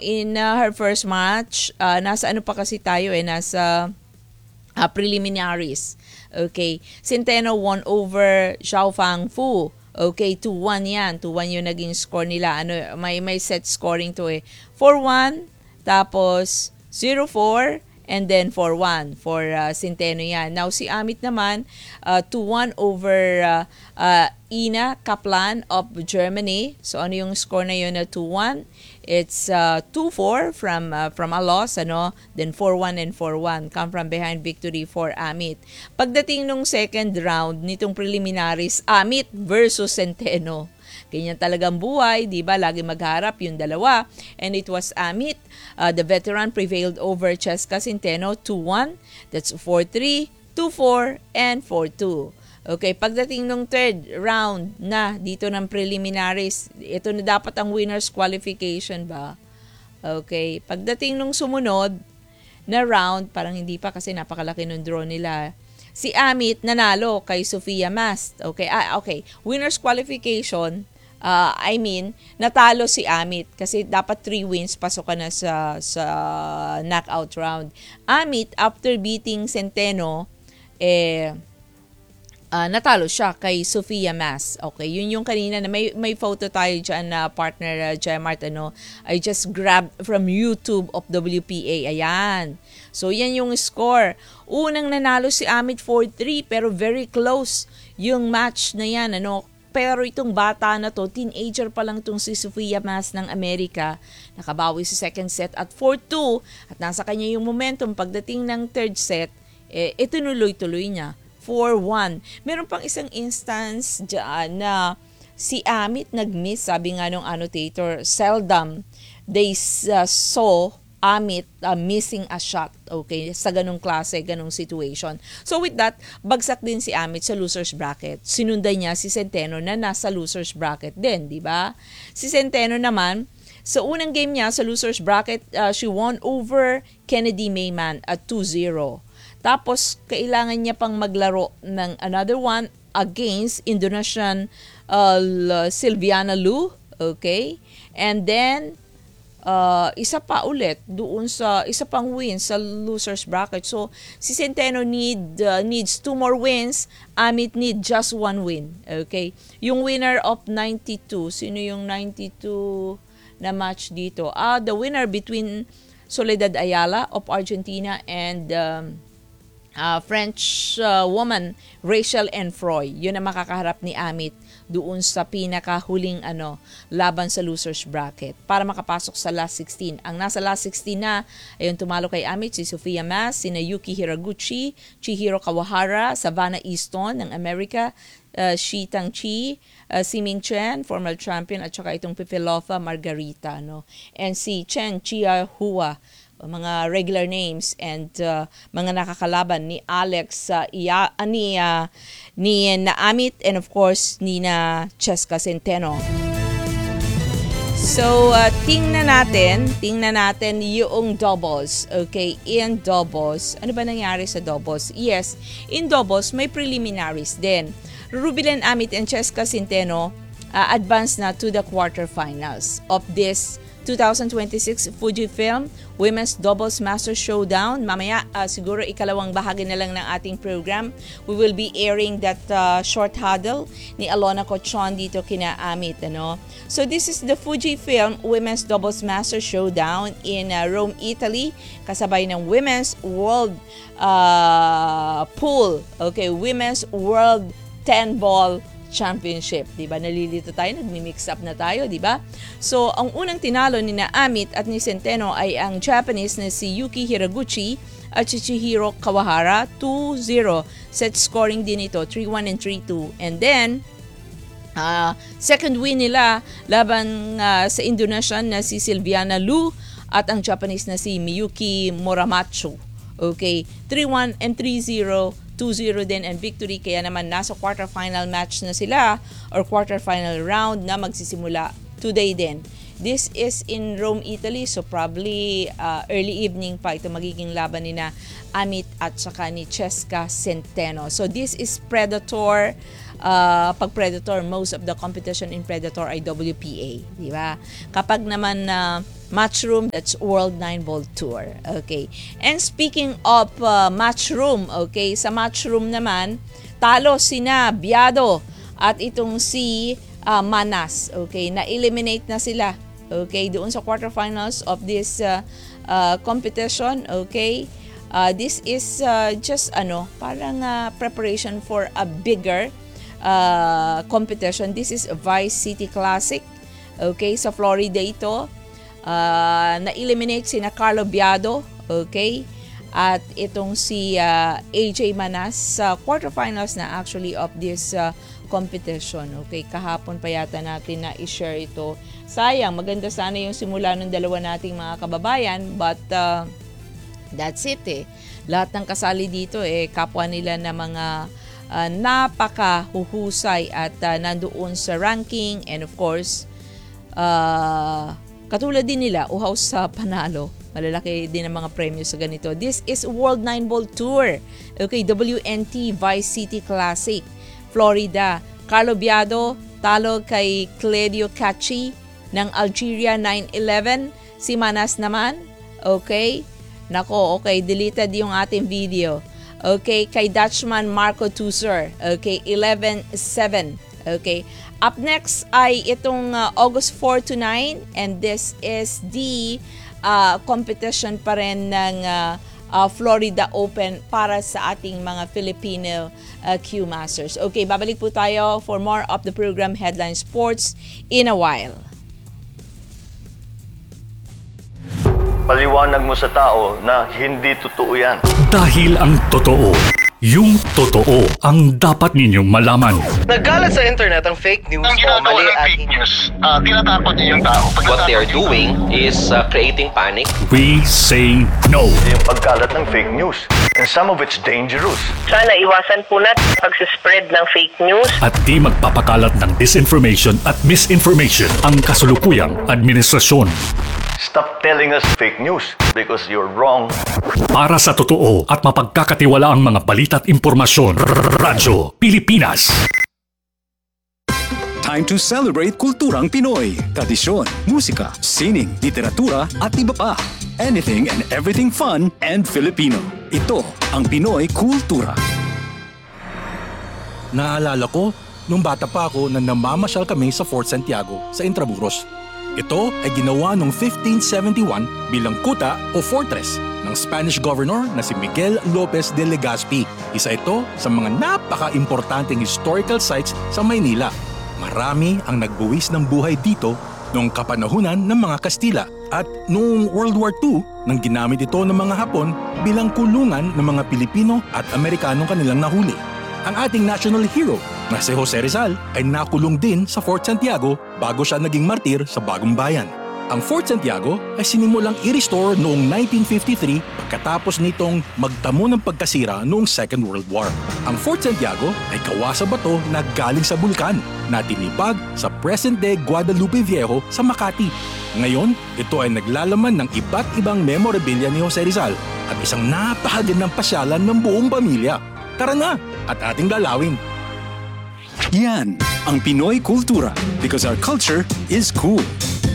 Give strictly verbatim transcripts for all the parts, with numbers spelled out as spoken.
in uh, her first match, uh, nasa ano pa kasi tayo eh, nasa uh, preliminaries. Okay, Centeno won over Xiao Fang Fu. Okay, two one yan. two one yung naging score nila. Ano, may, may set scoring to eh. four one, tapos zero four, and then four one for uh, Centeno yan. Now, si Amit naman, uh, two one over uh, uh, Ina Kaplan of Germany. So, ano yung score na yun na two one? It's uh, two four from uh, from a loss, ano? Then four one and four one. Come from behind victory for Amit. Pagdating nung second round nitong preliminaries, Amit versus Centeno. Ganyan talagang buhay, di ba? Lagi magharap yung dalawa. And it was Amit. Uh, the veteran prevailed over Cheska Centeno two one. That's four three, two four, and four two. Okay, pagdating nung third round na dito ng preliminaries, ito na dapat ang winner's qualification ba? Okay, pagdating nung sumunod na round, parang hindi pa kasi napakalaki nung draw nila. Si Amit nanalo kay Sofia Mast. Okay, ah, okay. Winner's qualification, uh, I mean, natalo si Amit kasi dapat three wins pasok ka na sa, sa knockout round. Amit, after beating Centeno, eh, Uh, natalo siya kay Sofia Mas. Okay, yun yung kanina na may, may photo tayo dyan na uh, partner uh, J Mart, ano, I just grabbed from YouTube of W P A. Ayan. So, yan yung score. Unang nanalo si Amit four three pero very close yung match na yan. Ano, pero itong bata na to, teenager pa lang itong si Sofia Mas ng Amerika, nakabawi sa second set at four two at nasa kanya yung momentum. Pagdating ng third set, eh, itinuloy-tuloy niya. four one. Meron pang isang instance dyan na si Amit nag-miss, sabi nga nung annotator, seldom they uh, saw Amit uh, missing a shot, okay, sa ganung klase, ganung situation. So with that, bagsak din si Amit sa loser's bracket. Sinundan niya si Centeno na nasa loser's bracket din, di ba? Si Centeno naman, sa unang game niya sa loser's bracket, uh, she won over Kennedy Mayman at two zero. Tapos, kailangan niya pang maglaro ng another one against Indonesian uh, Silviana Lu. Okay? And then, uh, isa pa ulit doon sa, isa pang win sa loser's bracket. So, si Centeno need, uh, needs two more wins. Amit need just one win. Okay? Yung winner of ninety-two, sino yung ninety-two na match dito? Ah, the winner between Soledad Ayala of Argentina and um, Uh, French uh, woman Rachel Enfroy. Yun ang makakaharap ni Amit doon sa pinakahuling ano, laban sa loser's bracket para makapasok sa last sixteen. Ang nasa last sixteen na ayun tumalo kay Amit si Sofia Mas, sina Yuki Hiraguchi, Chihiro Kawahara, Savannah Easton ng Amerika, uh, Shi Tangchi, uh, Si Ming Chen, former champion, at saka itong Pipilofa Margarita, no? And si Chen Chia Hua, mga regular names, and uh, mga nakakalaban ni Alex uh, iya, uh, ni, uh, ni na Amit, and of course ni na Cheska Centeno. So uh, tingnan natin tingnan natin yung doubles. Okay, in doubles, ano ba nangyari sa doubles? Yes, in doubles may preliminaries din. Rubilen Amit and Cheska Centeno uh, advanced na to the quarterfinals of this twenty twenty-six Fujifilm Women's Doubles Master Showdown. Mamaya, uh, siguro ikalawang bahagi na lang ng ating program. We will be airing that uh, short huddle ni Alona Cochon dito kina Amit. Ano? So this is the Fujifilm Women's Doubles Master Showdown in uh, Rome, Italy. Kasabay ng Women's World uh, Pool. Okay, Women's World ten ball Championship, 'di ba? Nalilito tayo, nagmi-mix up na tayo, 'di ba? So, ang unang tinalo ni na Amit at ni Centeno ay ang Japanese na si Yuki Hiraguchi at si Chihiro Kawahara, two zero. Set scoring din ito, three one and three two. And then, uh, second win nila laban uh, sa Indonesian na si Silviana Lu at ang Japanese na si Miyuki Muramatsu. Okay, three one and three zero. two zero din and victory, kaya naman nasa quarterfinal match na sila or quarterfinal round na magsisimula today din. This is in Rome, Italy, so probably uh, early evening pa ito magiging laban ni na Amit at saka ni Cheska Centeno. So this is Predator uh, pag Predator, most of the competition in Predator ay W P A, di ba? Kapag naman na uh, Matchroom, that's World nine Ball Tour. Okay. And speaking of uh, Matchroom, okay, sa Matchroom naman, talo sina Biado at itong si uh, Manas. Okay, na-eliminate na sila. Okay, doon sa quarterfinals of this uh, uh, competition. Okay. Uh, this is uh, just ano, parang uh, preparation for a bigger uh, competition. This is Vice City Classic. Okay, sa Florida ito. Uh, na-eliminate si na Carlo Biado, okay? At itong si uh, A J Manas sa quarterfinals na actually of this uh, competition. Okay, kahapon pa yata natin na i-share ito. Sayang, maganda sana yung simula ng dalawa nating mga kababayan, but uh, that's it eh. Lahat ng kasali dito eh, kapwa nila na mga uh, napaka-huhusay at uh, nandoon sa ranking, and of course, uh, katulad din nila, uhaw sa panalo. Malalaki din ang mga premyo sa ganito. This is World nine Ball Tour. Okay, W N T Vice City Classic, Florida. Carlo Biado, talo kay Cledio Cachi ng Algeria nine eleven. Si Manas naman, okay. Nako, okay, deleted yung ating video. Okay, kay Dutchman Marco Tuser, okay, eleven seven. Okay. Up next ay itong uh, August four to nine, and this is the uh, competition pa rin ng uh, uh, Florida Open para sa ating mga Filipino uh, Q Masters. Okay, babalik po tayo for more of the program Headline Sports in a while. Paliwanag mo sa tao na hindi totoo yan. Dahil ang totoo, yung totoo ang dapat ninyong malaman. Nagkalat sa internet ang fake news Ang o ginagawa mali ng at fake news, uh, tinatakot niya yung tao. Pag What they are natakot yung doing is uh, creating panic. We say no. Yung pagkalat ng fake news. And some of it's dangerous. Sana iwasan po natin pag-spread ng fake news. At di magpapakalat ng disinformation at misinformation ang kasulukuyang administrasyon. Stop telling us fake news because you're wrong. Para sa totoo at mapagkakatiwalaang mga balita at impormasyon, Radyo Pilipinas. Time to celebrate kulturang Pinoy. Tradisyon, musika, sining, literatura at iba pa. Anything and everything fun and Filipino. Ito ang Pinoy Kultura. Naalala ko, nung bata pa ako na namamasyal kami sa Fort Santiago sa Intramuros. Ito ay ginawa noong fifteen seventy-one bilang kuta o fortress ng Spanish governor na si Miguel Lopez de Legazpi. Isa ito sa mga napaka-importanteng historical sites sa Maynila. Marami ang nagbuwis ng buhay dito noong kapanahunan ng mga Kastila at noong World War Two nang ginamit ito ng mga Hapon bilang kulungan ng mga Pilipino at Amerikanong kanilang nahuli. Ang ating national hero na si Jose Rizal ay nakulong din sa Fort Santiago bago siya naging martir sa Bagong Bayan. Ang Fort Santiago ay sinimulang i-restore noong nineteen fifty-three pagkatapos nitong magtamo ng pagkasira noong Second World War. Ang Fort Santiago ay gawa sa bato na galing sa bulkan na tinipag sa present-day Guadalupe Viejo sa Makati. Ngayon, ito ay naglalaman ng iba't ibang memorabilia ni Jose Rizal at isang napakagandang pasyalan ng buong pamilya. Tara na at ating lalawin. Yan ang Pinoy Kultura because our culture is cool.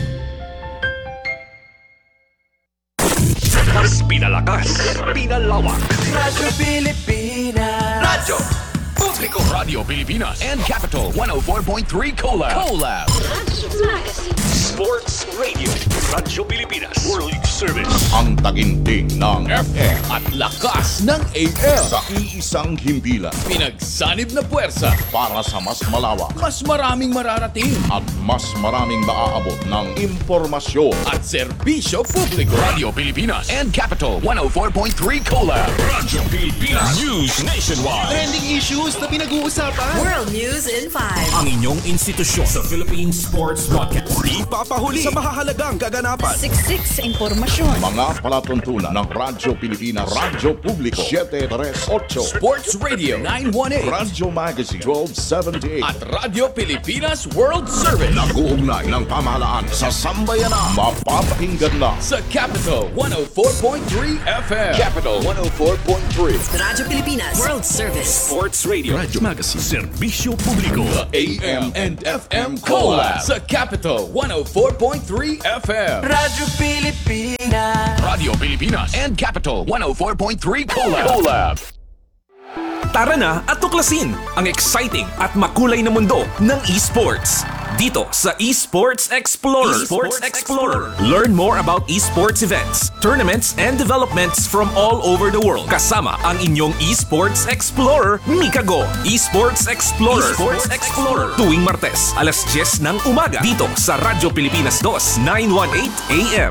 Mas pinalakas, pinalawak. Radyo Pilipinas. Radyo Publiko Radio Pilipina and Capital one oh four point three Collab. Collab. Sports Radio. Radyo Pilipinas. World Service. Ang taginting ng F M at lakas ng A M. sa iisang himpilan Pinagsanib na puwersa para sa mas malawak mas maraming mararating at mas maraming maaabot ng impormasyon. at serbisyo publiko. Radio Pilipina and Capital one oh four point three Collab. Radyo Pilipinas News Nationwide. Trending issues na pinag-uusapan. World News in five. Ang inyong institusyon sa Philippine Sports Broadcast. Di papahuli sa mahahalagang kaganapan. Siksik sa impormasyon. impormasyon, mga palatuntunan ng Radyo Pilipinas, Radyo Publiko seven thirty-eight, Sports Radio nine eighteen Radyo Magazine twelve seventy-eight, at Radyo Pilipinas World Service. nag-uugnay ng pamahalaan sa sambayanan. Mapapakinggan na Sa Capital one oh four point three F M. Capital one oh four point three. Radyo Pilipinas World Service. Sports Radio. Radyo Magazine. Serbisyo Publiko. A M and F M Collab. Sa Capital one oh four point three F M. Radyo Pilipinas. Radio Pilipinas and Capital one oh four point three Collab. Collab. Tara na at tuklasin ang exciting at makulay na mundo ng esports. Dito sa Esports Explorer. Esports Explorer. Learn more about esports events, tournaments, and developments from all over the world. Kasama ang inyong Esports Explorer, Mika Go. Esports Explorer. Esports Explorer. Tuwing Martes, alas diyes ng umaga. Dito sa Radyo Pilipinas two, nine eighteen A M.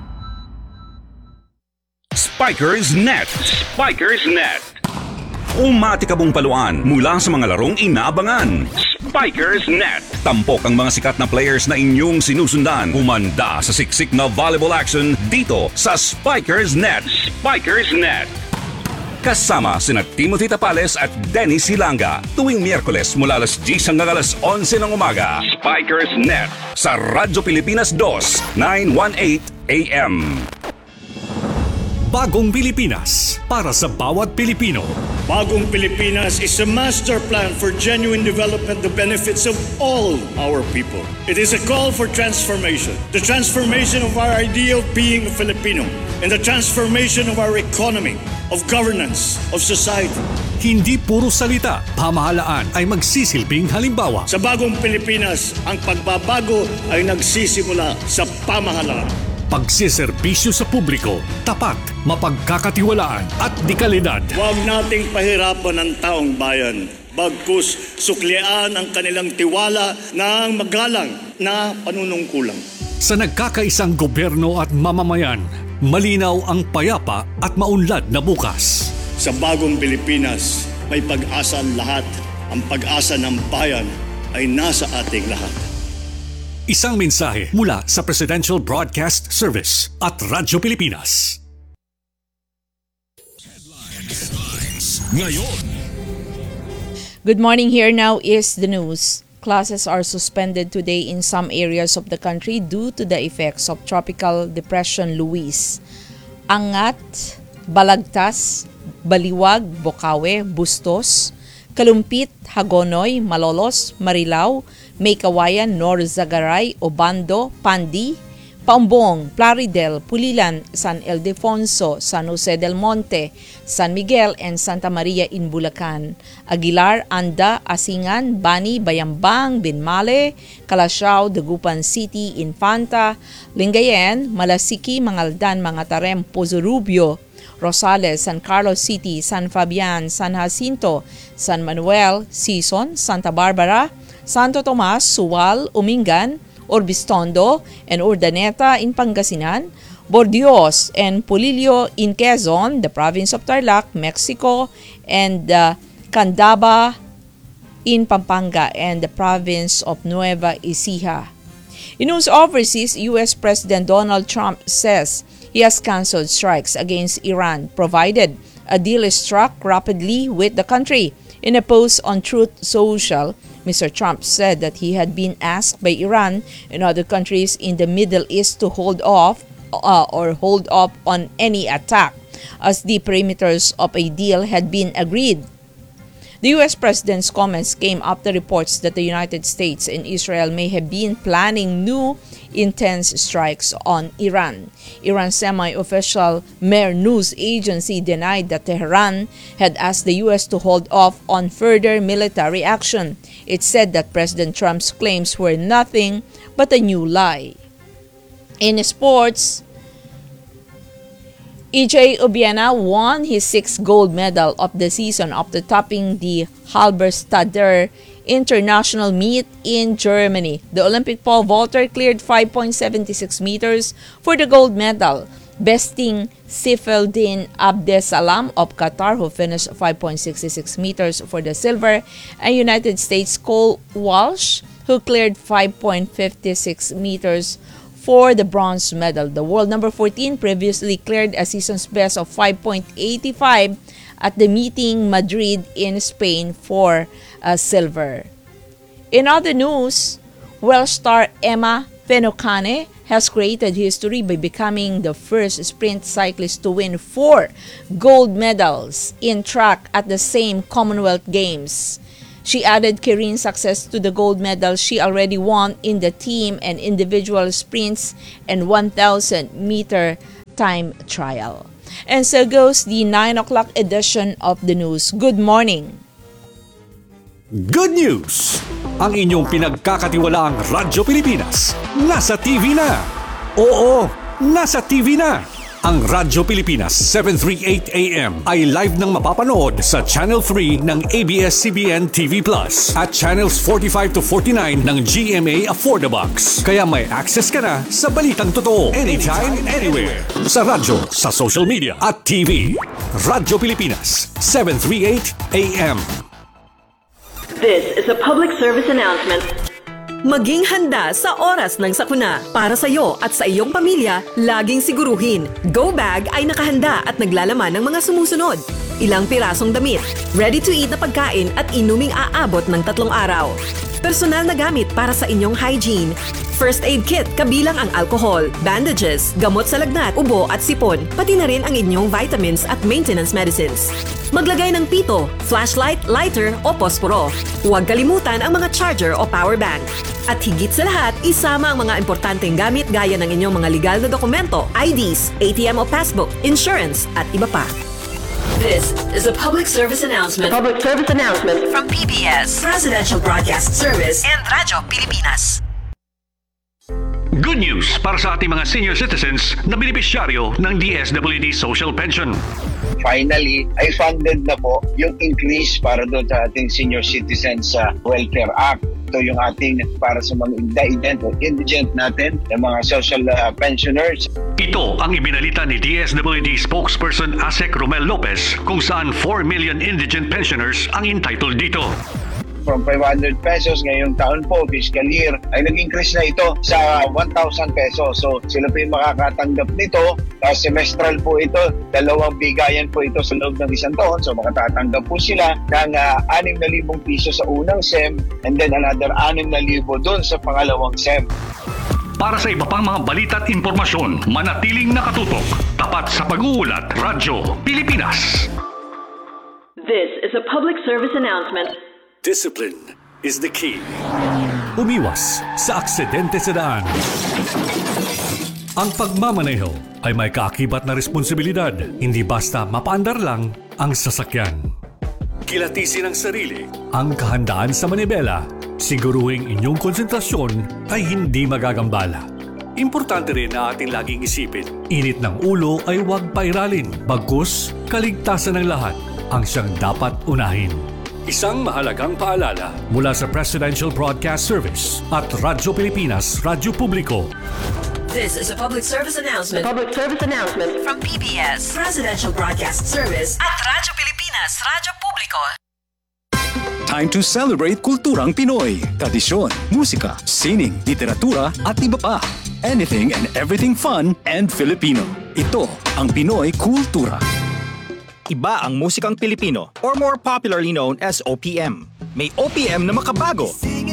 Spikers Net. Spikers Net. Umatikabong paluan mula sa mga larong inaabangan. Spikers Net. Tampok ang mga sikat na players na inyong sinusundan. Umanda sa siksik na volleyball action dito sa Spikers Net. Spikers Net. Kasama sina Timothy Tapales at Dennis Hilanga tuwing Miyerkules mula alas diyes hanggang alas onse ng umaga. Spikers Net sa Radyo Pilipinas two, nine eighteen A M. Bagong Pilipinas para sa bawat Pilipino. Bagong Pilipinas is a master plan for genuine development that benefits of all our people. It is a call for transformation. The transformation of our idea of being a Filipino and the transformation of our economy, of governance, of society. Hindi puro salita, pamahalaan ay magsisilbing halimbawa. Sa Bagong Pilipinas, ang pagbabago ay nagsisimula sa pamahalaan. Pagsiservisyo sa publiko, tapat, mapagkakatiwalaan at dekalidad. Huwag nating pahirapan ang taong bayan. Bagkus suklian ang kanilang tiwala ng magalang na panunungkulan. Sa nagkakaisang gobyerno at mamamayan, malinaw ang payapa at maunlad na bukas. Sa Bagong Pilipinas, may pag-asa ang lahat. Ang pag-asa ng bayan ay nasa ating lahat. Isang mensahe mula sa Presidential Broadcast Service at Radyo Pilipinas. Headlines ngayon. Good morning. Here now is the news. Classes are suspended today in some areas of the country due to the effects of Tropical Depression Luis. Angat, Balagtas, Baliwag, Bocaue, Bustos, Kalumpit, Hagonoy, Malolos, Marilao, Maykawayan, Norzagaray, Obando, Pandi, Paumbong, Plaridel, Pulilan, San Ildefonso, San Jose del Monte, San Miguel, and Santa Maria in Bulacan. Aguilar, Anda, Asingan, Bani, Bayambang, Binmale, Calasiao, Dagupan City, Infanta, Lingayen, Malasiki, Mangaldan, Mangatarem, Pozo Rubio, Rosales, San Carlos City, San Fabian, San Jacinto, San Manuel, Sison, Santa Barbara, Santo Tomas, Suwal, Umingan, Orbistondo, and Urdaneta in Pangasinan, Bordios and Pulilio in Quezon, the province of Tarlac, Mexico, and uh, Candaba in Pampanga and the province of Nueva Ecija. In news overseas, U S President Donald Trump says he has canceled strikes against Iran, provided a deal is struck rapidly with the country. In a post on Truth Social, Mister Trump said that he had been asked by Iran and other countries in the Middle East to hold off uh, or hold up on any attack, as the parameters of a deal had been agreed. The U S President's comments came after reports that the United States and Israel may have been planning new intense strikes on Iran. Iran's semi-official Mehr news agency denied that Tehran had asked the U S to hold off on further military action. It said that President Trump's claims were nothing but a new lie. In sports, E J Obiena won his sixth gold medal of the season after topping the Halberstadt International Meet in Germany. The Olympic pole vaulter cleared five point seven six meters for the gold medal, besting Sifeldin Abdesalam of Qatar, who finished five point six six meters for the silver, and United States Cole Walsh, who cleared five point five six meters for the bronze medal. The world number fourteen previously cleared a season's best of five point eight five at the meeting Madrid in Spain for uh, silver. In other news, Welsh star Emma Finucane has created history by becoming the first sprint cyclist to win four gold medals in track at the same Commonwealth Games. She added Keirin's success to the gold medals she already won in the team and individual sprints and one thousand meter time trial. And so goes the nine o'clock edition of the news. Good morning. Good news! Ang inyong pinagkakatiwalaang Radyo Pilipinas nasa T V na. Oo, nasa T V na. Ang Radyo Pilipinas seven thirty-eight A M ay live nang mapapanood sa Channel three ng A B S C B N T V Plus at Channels forty-five to forty-nine ng G M A Affordabox. Kaya may access ka na sa balitang totoo anytime, anywhere. Sa radyo, sa social media at T V. Radyo Pilipinas seven thirty-eight A M. This is a public service announcement. Maging handa sa oras ng sakuna. Para sa iyo at sa iyong pamilya, laging siguruhin. Go Bag ay nakahanda at naglalaman ng mga sumusunod. Ilang pirasong damit, ready-to-eat na pagkain at inuming aabot ng tatlong araw. Personal na gamit para sa inyong hygiene. First aid kit kabilang ang alcohol, bandages, gamot sa lagnat, ubo at sipon, pati na rin ang inyong vitamins at maintenance medicines. Maglagay ng pito, flashlight, lighter o posporo. Huwag kalimutan ang mga charger o power bank. At higit sa lahat, isama ang mga importanteng gamit gaya ng inyong mga legal na dokumento, I Ds, A T M o passbook, insurance at iba pa. This is a public service announcement. A public service announcement from P B S, Presidential Broadcast Service, and Radyo Pilipinas. Good news para sa ating mga senior citizens na benepisyaryo ng D S W D Social Pension. Finally, ay funded na po yung increase para doon sa ating Senior Citizens uh, Welfare Act. Ito yung ating para sa mga indigent o indigent natin, yung mga social uh, pensioners. Ito ang ibinalita ni D S W D spokesperson Asek Romel Lopez kung saan four million indigent pensioners ang entitled dito. From five hundred pesos ngayong taon po, fiscal year, ay nag-increase na ito sa one thousand pesos. So sila po yung makakatanggap nito. Uh, semestral po ito, dalawang bigayan po ito sa loob ng isang taon. So makatatanggap po sila ng uh, six thousand piso sa unang S E M and then another six thousand doon sa pangalawang S E M. Para sa iba pang mga balita at impormasyon, manatiling nakatutok. Tapat sa pag-uulat, Radyo Pilipinas. This is a public service announcement. Discipline is the key. Umiwas sa aksidente sa daan. Ang pagmamaneho ay may kaakibat na responsibilidad, hindi basta mapaandar lang ang sasakyan. Kilatisin ang sarili, ang kahandaan sa manibela, siguruhing inyong konsentrasyon ay hindi magagambala. Importante rin na ating laging isipin, init ng ulo ay huwag pairalin, bagkus kaligtasan ng lahat ang siyang dapat unahin. Isang mahalagang paalala mula sa Presidential Broadcast Service at Radyo Pilipinas, Radyo Publiko. This is a public service announcement. Public service announcement from P B S, Presidential Broadcast Service at Radyo Pilipinas, Radyo Publiko. Time to celebrate kulturang Pinoy. Tradisyon, musika, sining, literatura at iba pa. Anything and everything fun and Filipino. Ito ang Pinoy Kultura. Iba ang musikang Pilipino or more popularly known as O P M. May O P M na makabago.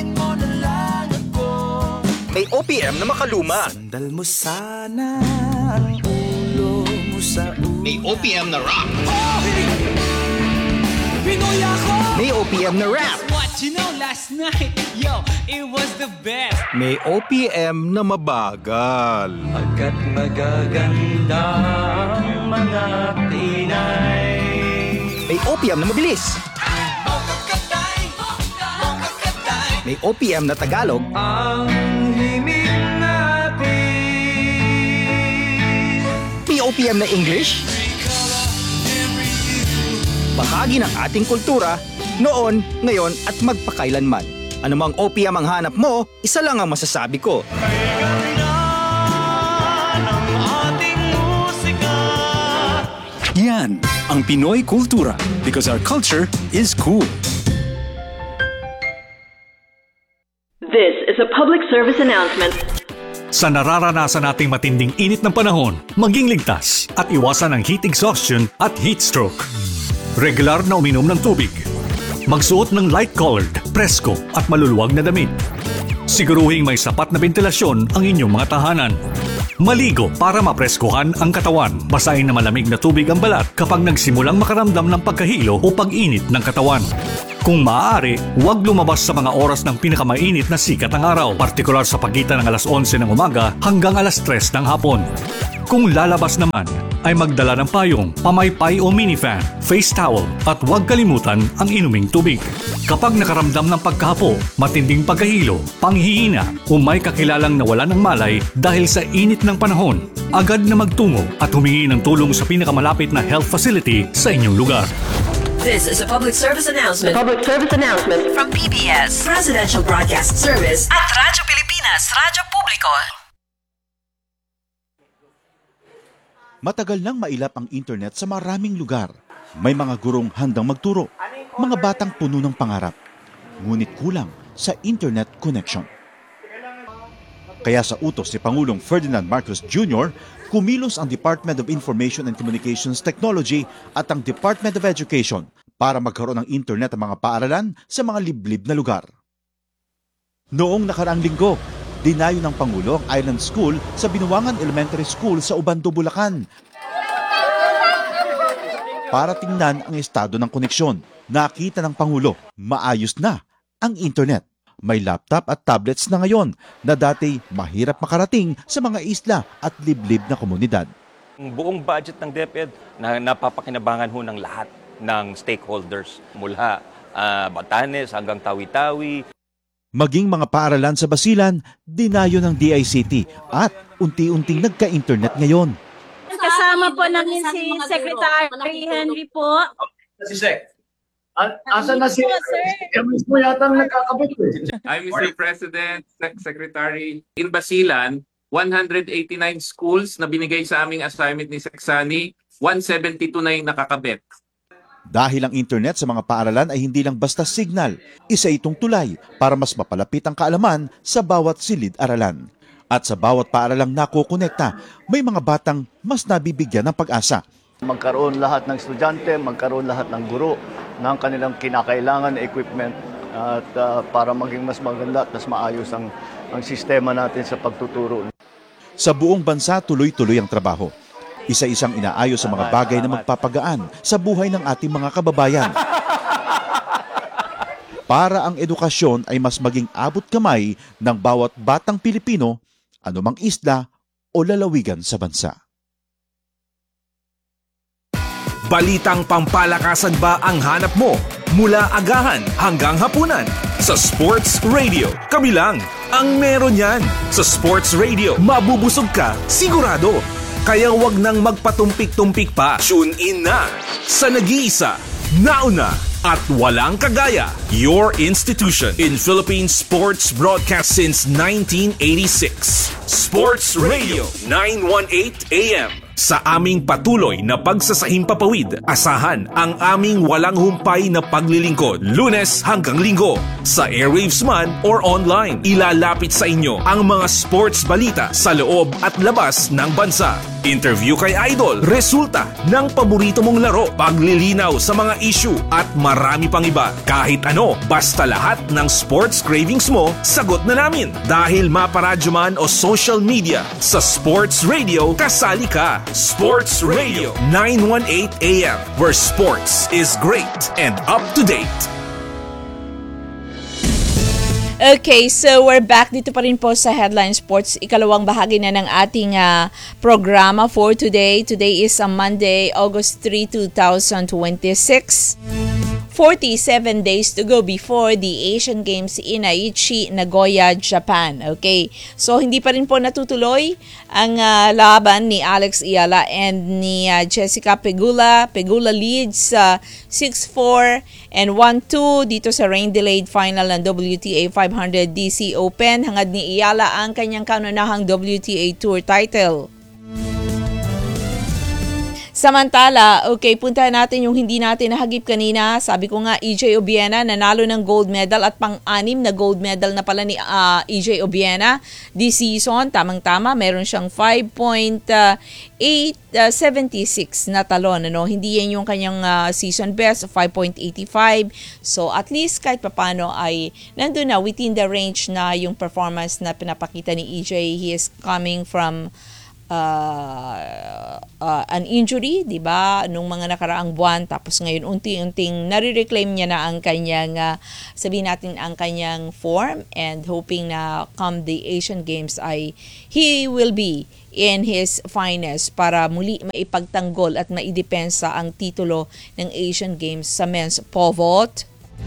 May O P M na makaluma. Sandal mo sana ang ulo mo sa ulo. May O P M na rock. Oh, hey! Pinoy ako! May O P M na rap. What you know last night, yo, it was the best. May O P M na mabagal. Agad magaganda ang mga Pinay. May O P M na mabilis. May O P M na Tagalog. Ang himig natin. May O P M na English. Bahagi ng ating kultura, noon, ngayon at magpakailanman. Anumang O P M ang hanap mo, isa lang ang masasabi ko. Yan ang Pinoy Kultura because our culture is cool. This is a public service announcement. Sa nararanasan nating matinding init ng panahon, maging ligtas at iwasan ang heat exhaustion at heat stroke. Regular na uminom ng tubig. Magsuot ng light-colored, presko at maluluwag na damit. Siguruhing may sapat na ventilasyon ang inyong mga tahanan. Maligo para mapreskuhan ang katawan. Basahin na malamig na tubig ang balat kapag nagsimulang makaramdam ng pagkahilo o pag-init ng katawan. Kung maaari, huwag lumabas sa mga oras ng pinakamainit na sikat ng araw, partikular sa pagitan ng alas onse ng umaga hanggang alas tres ng hapon. Kung lalabas naman, ay magdala ng payong, pamaypay o minifan, face towel at huwag kalimutan ang inuming tubig. Kapag nakaramdam ng pagkahapo, matinding pagkahilo, panghihina o may kakilalang nawalan ng malay dahil sa init ng panahon, agad na magtungo at humingi ng tulong sa pinakamalapit na health facility sa inyong lugar. This is a public service announcement. Public service announcement From P B S Presidential Broadcast Service at Radyo Pilipinas, Radyo Publiko. Matagal nang mailap ang internet sa maraming lugar. May mga gurong handang magturo, mga batang puno ng pangarap. Ngunit kulang sa internet connection. Kaya sa utos ni Pangulong Ferdinand Marcos Junior, kumilos ang Department of Information and Communications Technology at ang Department of Education para magkaroon ng internet ang mga paaralan sa mga liblib na lugar. Noong nakaraang linggo, dinayo ng Pangulo ang Island School sa Binuangan Elementary School sa Ubando, Bulacan para tingnan ang estado ng koneksyon. Nakita ng Pangulo, maayos na ang internet. May laptop at tablets na ngayon na dati mahirap makarating sa mga isla at liblib na komunidad. Ang buong budget ng DepEd na napapakinabangan ho ng lahat ng stakeholders mula uh, Batanes hanggang Tawi-Tawi. Maging mga paaralan sa Basilan, dinayo ng D I C T at unti-unting nagka-internet ngayon. Kasama po namin si Secretary Henry po. Si Sec. Asa na si Emis mo yata nagkakabit eh. I'm Mister President, Secretary. In Basilan, one hundred eighty-nine schools na binigay sa aming assignment ni Seksani, one seventy-two na yung nakakabit. Dahil ang internet sa mga paaralan ay hindi lang basta signal, isa itong tulay para mas mapalapit ang kaalaman sa bawat silid-aralan. At sa bawat paaralang nakokonekta, may mga batang mas nabibigyan ng pag-asa. Magkaroon lahat ng estudyante, magkaroon lahat ng guro ng kanilang kinakailangan na equipment at uh, para maging mas maganda at mas maayos ang, ang sistema natin sa pagtuturo. Sa buong bansa, tuloy-tuloy ang trabaho. Isa-isang inaayos sa mga bagay na magpapagaan sa buhay ng ating mga kababayan. Para ang edukasyon ay mas maging abot kamay ng bawat batang Pilipino, anumang isla o lalawigan sa bansa. Balitang pampalakasan ba ang hanap mo? Mula agahan hanggang hapunan. Sa Sports Radio, kami lang ang meron yan. Sa Sports Radio, mabubusog ka, sigurado. Kaya wag nang magpatumpik-tumpik pa. Tune in na sa nag-iisa, nauna at walang kagaya. Your institution in Philippine sports broadcast since nineteen eighty-six. Sports Radio nine eighteen A M. Sa aming patuloy na pagsasahing papawid, asahan ang aming walang humpay na paglilingkod. Lunes hanggang Linggo, sa airwaves man or online. Ilalapit sa inyo ang mga sports balita sa loob at labas ng bansa. Interview kay Idol, resulta ng paborito mong laro, paglilinaw sa mga issue at marami pang iba. Kahit ano, basta lahat ng sports cravings mo, sagot na namin. Dahil maparadyo man o social media, sa Sports Radio, kasali ka. Sports Radio nine eighteen A M, where sports is great and up to date. Okay, so we're back dito pa rin po sa Headline Sports. Ikalawang bahagi na ng ating uh, programa for today. Today is a Monday, August third, twenty twenty-six. forty-seven days to go before the Asian Games in Aichi, Nagoya, Japan. Okay, so hindi pa rin po natutuloy ang uh, laban ni Alex Ayala and ni uh, Jessica Pegula. Pegula leads uh, six four and one two dito sa rain-delayed final ng W T A five hundred D C Open. Hangad ni Ayala ang kanyang kaunahang W T A Tour title. Samantala, okay, puntahan natin yung hindi natin nahagip kanina. Sabi ko nga, E J Obiena nanalo ng gold medal at pang-anim na gold medal na pala ni uh, E J Obiena this season. Tamang-tama, meron siyang five point eight seven six na talon. Ano? Hindi yan yung kanyang uh, season best, five point eight five. So at least kahit papano ay nandun na within the range na yung performance na pinapakita ni E J. He is coming from Uh, uh, an injury, di ba, nung mga nakaraang buwan, tapos ngayon unti-unting nare-reclaim niya na ang kanyang, uh, sabihin natin, ang kanyang form, and hoping na come the Asian Games ay he will be in his finest para muli maipagtanggol at maidepensa ang titulo ng Asian Games sa men's pole vault.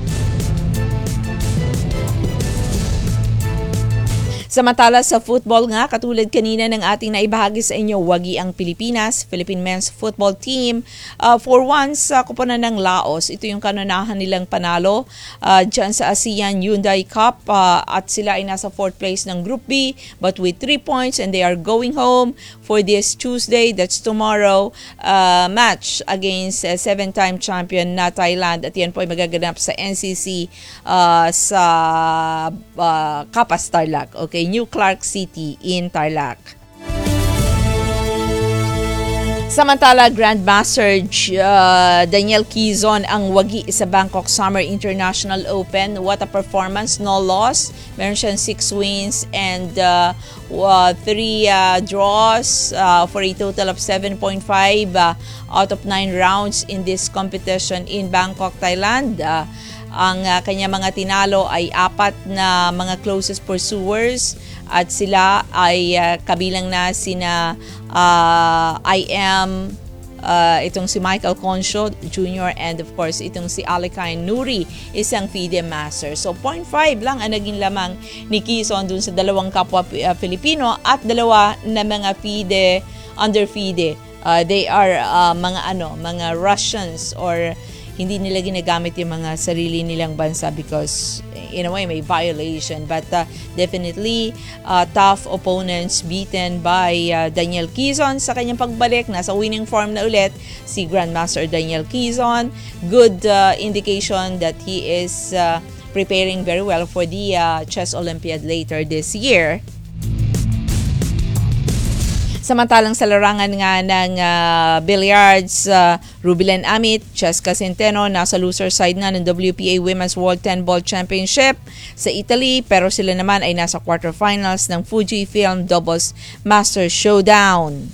Samantala sa football nga, katulad kanina ng ating naibahagi sa inyo, wagi ang Pilipinas, Philippine Men's Football Team. Uh, for once, sa uh, kuponan ng Laos, ito yung kanunahan nilang panalo uh, dyan sa ASEAN Hyundai Cup uh, at sila ay nasa fourth place ng Group B but with three points and they are going home for this Tuesday, that's tomorrow, uh, match against uh, seven-time champion na Thailand at yan po ay magaganap sa N C C uh, sa uh, Kapas, Tarlac. Okay. New Clark City in Tarlac. Samantala, Grandmaster uh, Daniel Quezon ang wagi sa Bangkok Summer International Open. What a performance, no loss. Meron siyang six wins and uh, uh, three uh, draws uh, for a total of seven point five uh, out of nine rounds in this competition in Bangkok, Thailand. Uh, Ang uh, kanya mga tinalo ay apat na mga closest pursuers at sila ay uh, kabilang na sina uh, I M, uh, itong si Michael Concho Junior and of course itong si Alekine Nuri, isang FIDE master. So zero point five lang ang naging lamang ni Quezon dun sa dalawang kapwa uh, Filipino at dalawa na mga FIDE, under FIDE. Uh, they are uh, mga ano, mga Russians or hindi nila ginagamit yung mga sarili nilang bansa because in a way may violation, but uh, definitely uh, tough opponents beaten by uh, Daniel Quezon sa kanyang pagbalik. Nasa winning form na ulit si Grandmaster Daniel Quezon. Good uh, indication that he is uh, preparing very well for the uh, Chess Olympiad later this year. Samantalang sa larangan nga ng uh, billiards, uh, Rubilen Amit, Cheska Centeno, nasa loser side nga ng W P A Women's World ten Ball Championship sa Italy, pero sila naman ay nasa quarterfinals ng Fujifilm Doubles Masters Showdown.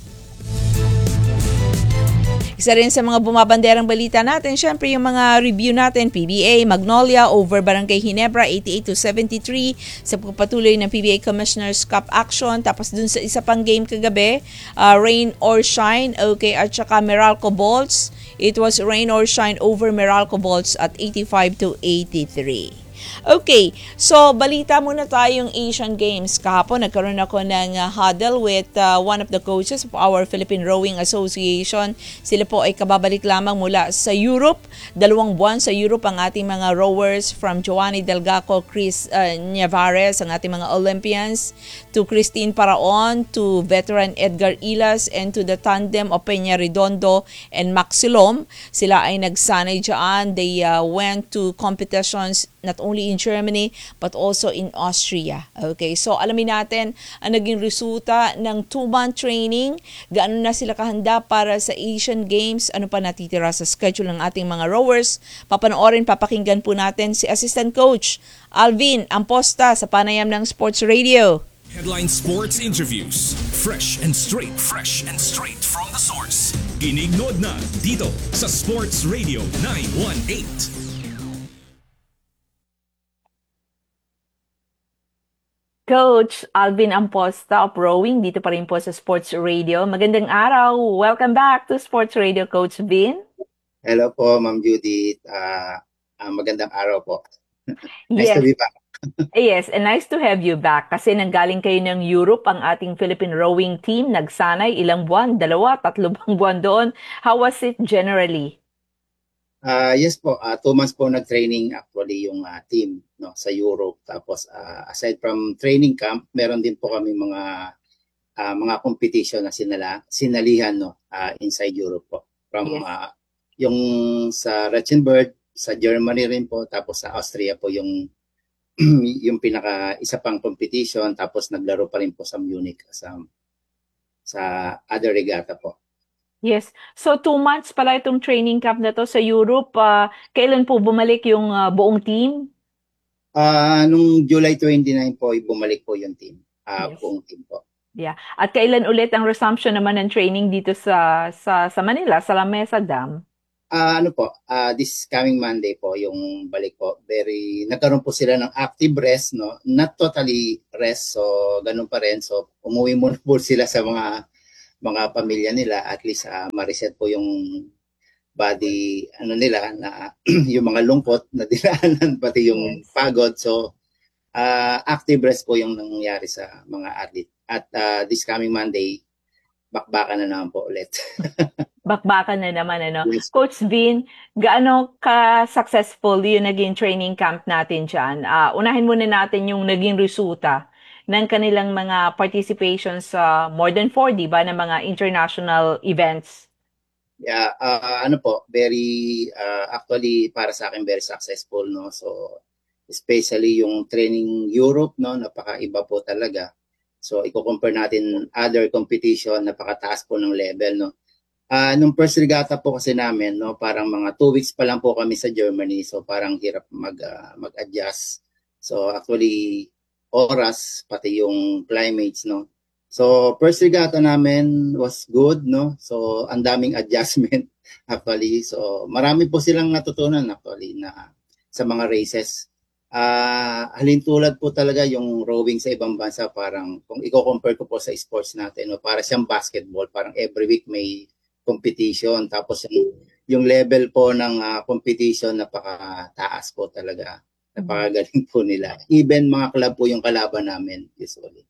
Isa rin sa mga bumabanderang balita natin, syempre yung mga review natin, P B A, Magnolia over Barangay Ginebra, eighty-eight to seventy-three sa pagpatuloy ng P B A Commissioner's Cup action. Tapos dun sa isa pang game kagabi, uh, Rain or Shine, okay, at saka Meralco Bolts. It was Rain or Shine over Meralco Bolts at eighty-five to eighty-three. Okay, so balita muna tayong Asian Games. Kahapon nagkaroon ako ng uh, huddle with uh, one of the coaches of our Philippine Rowing Association. Sila po ay kababalik lamang mula sa Europe. Dalawang buwan sa Europe ang ating mga rowers, from Giovanni Delgaco, Chris uh, Niavares, ang ating mga Olympians, to Christine Paraon, to veteran Edgar Ilas, and to the tandem of Peña Redondo and Maxilom. Sila ay nagsanay dyan. They uh, went to competitions not only in Germany but also in Austria. Okay, so alamin natin ang naging resulta ng two-month training, gaano na sila kahanda para sa Asian Games, ano pa natitira sa schedule ng ating mga rowers. Papanoorin, papakinggan po natin si Assistant Coach Alvin Amposta sa panayam ng Sports Radio. Headline Sports Interviews. Fresh and straight. Fresh and straight from the source. Inignod na dito sa Sports Radio nine one eight. Coach Alvin Amposta of Rowing, dito pa rin po sa Sports Radio. Magandang araw. Welcome back to Sports Radio, Coach Vin. Hello po, Ma'am Judith. Uh, uh, magandang araw po. Nice Yes. to be back. Yes, and nice to have you back kasi nanggaling kayo ng Europe ang ating Philippine rowing team. Nagsanay ilang buwan, dalawa, tatlo bang buwan doon. How was it generally? Uh, yes po, uh, two months po nag-training actually yung uh, team no, sa Europe. Tapos uh, aside from training camp, meron din po kami mga uh, mga competition na sinala, sinalihan no, uh, inside Europe po. From Yes. ah, yung sa Ratzenberg, sa Germany rin po, tapos sa Austria po yung yung pinaka isa pang competition, tapos naglaro pa rin po sa Munich sa sa other regatta po. Yes. So, two months pala itong training camp na to sa Europe. Ah, kailan po bumalik yung ah, buong team? Ah, nung July twenty-nine po, bumalik po yung team. Ah, Yes. buong team po. Yeah. At kailan ulit ang resumption naman ng training dito sa sa sa Manila, sa La Mesa Dam? Ah, ano po, ah, this coming Monday po yung balik po. Very nagkaroon po sila ng active rest, no? Not totally rest, so ganun pa rin. So umuwi muna po sila sa mga mga pamilya nila, at least ah, ma-reset po yung body ano nila na yung mga lungkot na dinaanan, pati yung pagod. So ah, active rest po yung nangyari sa mga athlete. At ah, this coming Monday, bakbakan na naman po ulit. Bakbakan na naman, ano? Yes. Coach Vin, gaano ka-successful yung naging training camp natin dyan? Ah, unahin muna natin yung naging resulta ng kanilang mga participation sa more than four, di ba, na mga international events. Yeah, ah, ano po, very ah, actually para sa akin very successful, no. So especially yung training Europe, no, napakaiba po talaga. So i-compare natin other competition, napakataas po ng level, no. Ah, nung first regatta po kasi namin, no, parang mga two weeks pa lang po kami sa Germany, so parang hirap mag ah, mag-adjust. So actually oras pati yung climates, no. So first regatta namin was good, no. So ang daming adjustment actually. So marami po silang natutunan actually na sa mga races. Ah, halintulad po talaga yung rowing sa ibang bansa, parang kung i-compare ko po sa sports natin, no, para siyang basketball, parang every week may competition, tapos yung, yung level po ng ah, competition napakataas po talaga. Napakagaling po nila. Even mga club po yung kalaban namin usually.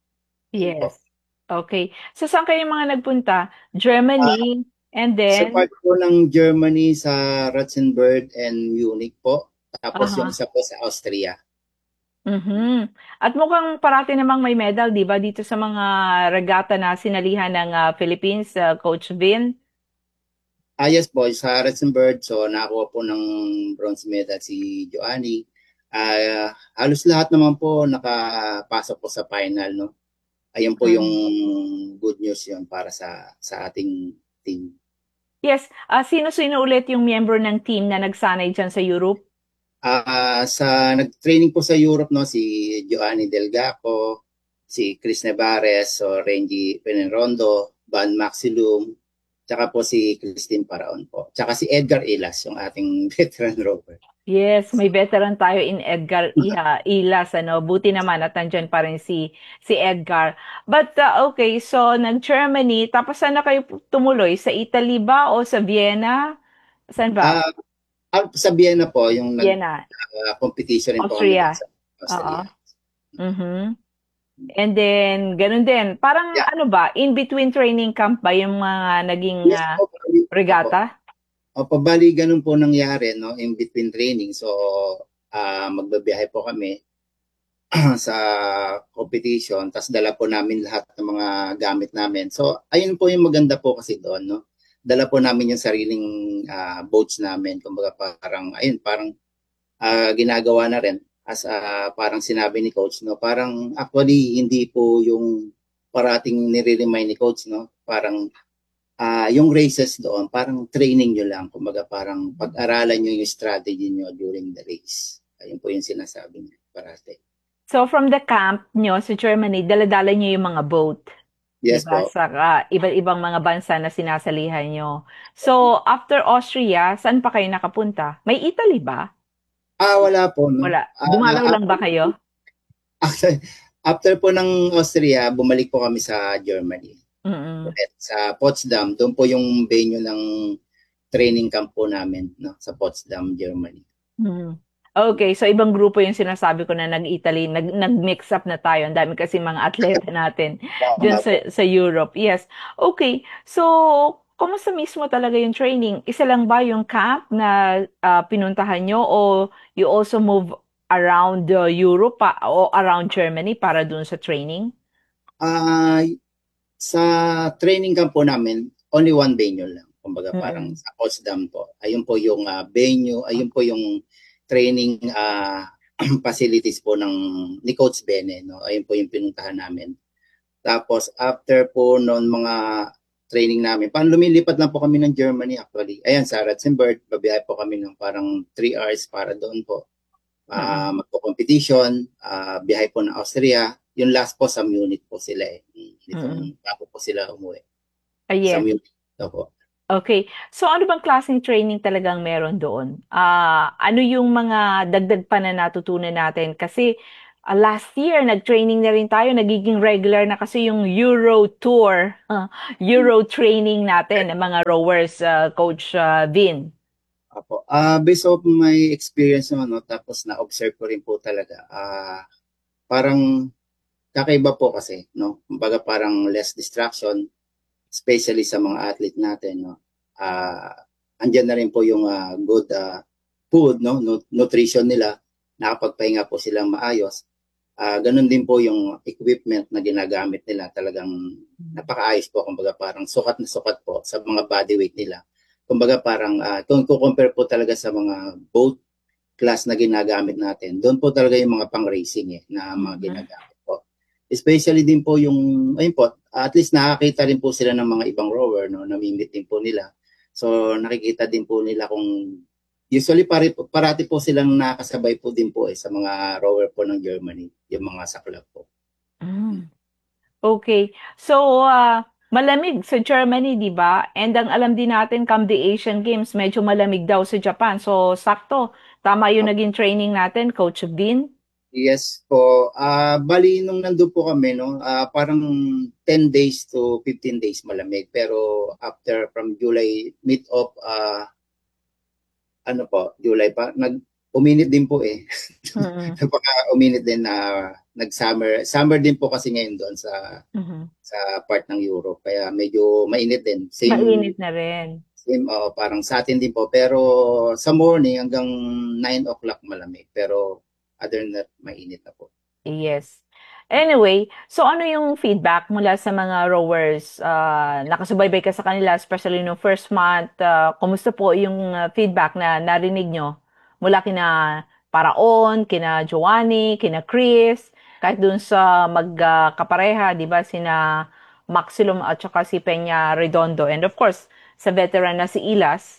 Yes. Okay. So, saan kayo mga nagpunta? Germany, and Sa then, part po ng Germany, sa Ratzenberg and Munich po. Tapos Aha. yung isa po sa Austria. mhm. At mukhang parati namang may medal, di ba, dito sa mga regatta na sinalihan ng ah, Philippines, ah, Coach Vin? Ah, yes po, sa Ratzenberg, so nakakuha po ng bronze medal si Joanny. Ah, halos lahat naman po nakapasok po sa final, no. Ayun po yung good news yun para sa sa ating team. Yes. Ah, sino-sino ulit yung member ng team na nagsanay dyan sa Europe? Ah, sa nag-training po sa Europe, no, si Joanny Delgaco, si Chris Nevares, so Renji Penenrondo, Van Maxilum, tsaka po si Christine Paraon po. Tsaka si Edgar Ilas, yung ating veteran rower. Yes, may veteran tayo in Edgar Iha, Ilas, ano. Buti naman at nandyan pa rin si si Edgar. But uh, okay, so nag-Germany, tapos saan na kayo tumuloy? Sa Italy ba o sa Vienna? Saan ba? Ah, ah, sa Vienna po, yung nag, Vienna. ah, competition rin po Austria. kami sa Austria. Oo. Mhm. And then, ganun din. Parang ano ba, in between training camp ba yung mga naging Yes ah, po, bali- regata? O pabali ganun po nangyari, no, in between training. So ah, magbabiyahe po kami sa competition, tas dala po namin lahat ng mga gamit namin. So ayun po yung maganda po kasi doon, no. Dala po namin yung sariling ah, boats namin, kumbaga parang ayun, parang ah, ginagawa na rin as ah, parang sinabi ni coach, no. Parang actually hindi po yung parating nire-remind ni coach, no. Parang ah yung races doon, parang training nyo lang. Kumbaga parang pag-aralan nyo yung strategy nyo during the race. Ayun po yung sinasabi niya parate. So from the camp nyo sa Germany, daladala nyo yung mga boat. Yes Diba? po. Sa ah, iba't-ibang mga bansa na sinasalihan nyo. So after Austria, saan pa kayo nakapunta? May Italy ba? Ah, wala po. No? Wala. Ah, Dumalaw lang ba kayo? After, after po ng Austria, bumalik po kami sa Germany. Mm-mm. Ulit, sa Potsdam. Doon po yung venue ng training camp po namin, no? Sa Potsdam, Germany. Mhm. Okay, so ibang grupo yung sinasabi ko na nag-Italy, nag, nag-mix up na tayo. Ang dami kasi mga atleta natin dyan sa, sa Europe. Yes. Okay, so kumusta mismo talaga yung training? Isa lang ba yung camp na ah, pinuntahan nyo o you also move around uh, Europe pa, o around Germany para dun sa training? Ah, sa training camp po namin, only one venue lang. Kumbaga Mm-mm. parang sa Potsdam po. Ayun po yung uh, venue, ayun po yung training uh, facilities po ng ni Coach Bene, no. Ayun po yung pinuntahan namin. Tapos after po noon mga training namin, pan lumilipat lang po kami ng Germany actually. Ayan sa Ratzenberg, babiyahe po kami ng parang three hours para doon po. Uh, Mm-mm. magpo-competition, uh, biyahe po ng Austria. Yung last po sa Munich po sila eh. Nitong Mm-mm. bago po sila umuwi. Ah, Sa yes. Munich daw po. Okay. So ano bang klaseng training talagang meron doon? Ah, ano yung mga dagdag pa na natutunan natin? Kasi ah, last year nag-training na rin tayo, nagiging regular na kasi yung Euro Tour, ah, Euro training natin ng mga rowers, ah, Coach ah, Vin. Apo. Ah, based of my experience naman, no, tapos na-observe ko rin po talaga. Ah, parang kakaiba po kasi, no. Kumbaga parang less distraction, especially sa mga athlete natin, no. Ah, andyan na rin po yung uh, good uh, food, no, nutrition nila, nakapagpahinga po silang maayos. Ah, ganun din po yung equipment na ginagamit nila, talagang napakaayos po, kumbaga parang sukat na sukat po sa mga body weight nila. Kumbaga parang uh, kung compare po talaga sa mga boat class na ginagamit natin, doon po talaga yung mga pang-racing eh, na mga ginagamit po. Especially din po yung, ayun po, at least nakakita rin po sila ng mga ibang rower, no, namimit din po nila. So nakikita din po nila kung, usually pari, parati po silang nakasabay po din po eh sa mga rower po ng Germany, yung mga sa club po. Mm. Okay. So, uh, malamig sa Germany, di ba? And ang alam din natin, come the Asian Games, medyo malamig daw sa Japan. So, sakto. Tama yung naging training natin, Coach Vin? Yes po. Uh, bali, nung nandun po kami, no, uh, parang ten days to fifteen days malamig. Pero after from July, mid of, uh, ano po, July pa, nag uminit din po eh. Mm-hmm. Napaka uminit din na uh, nag-summer. Summer din po kasi ngayon doon sa mm-hmm. sa part ng Europe. Kaya medyo mainit din. Same, mainit na rin. Same, uh, parang sa atin din po. Pero sa morning hanggang nine o'clock malamig. Pero other than that, mainit na po. Yes. Anyway, so ano yung feedback mula sa mga rowers? Uh, nakasubaybay ka sa kanila, especially no first month. Uh, kumusta po yung uh, feedback na narinig nyo? Mula kina Paraon, kina Giovanni, kina Chris, kahit dun sa magkapareha, uh, di ba, sina Maxilum at saka si Peña Redondo. And of course, sa veteran na si Ilas.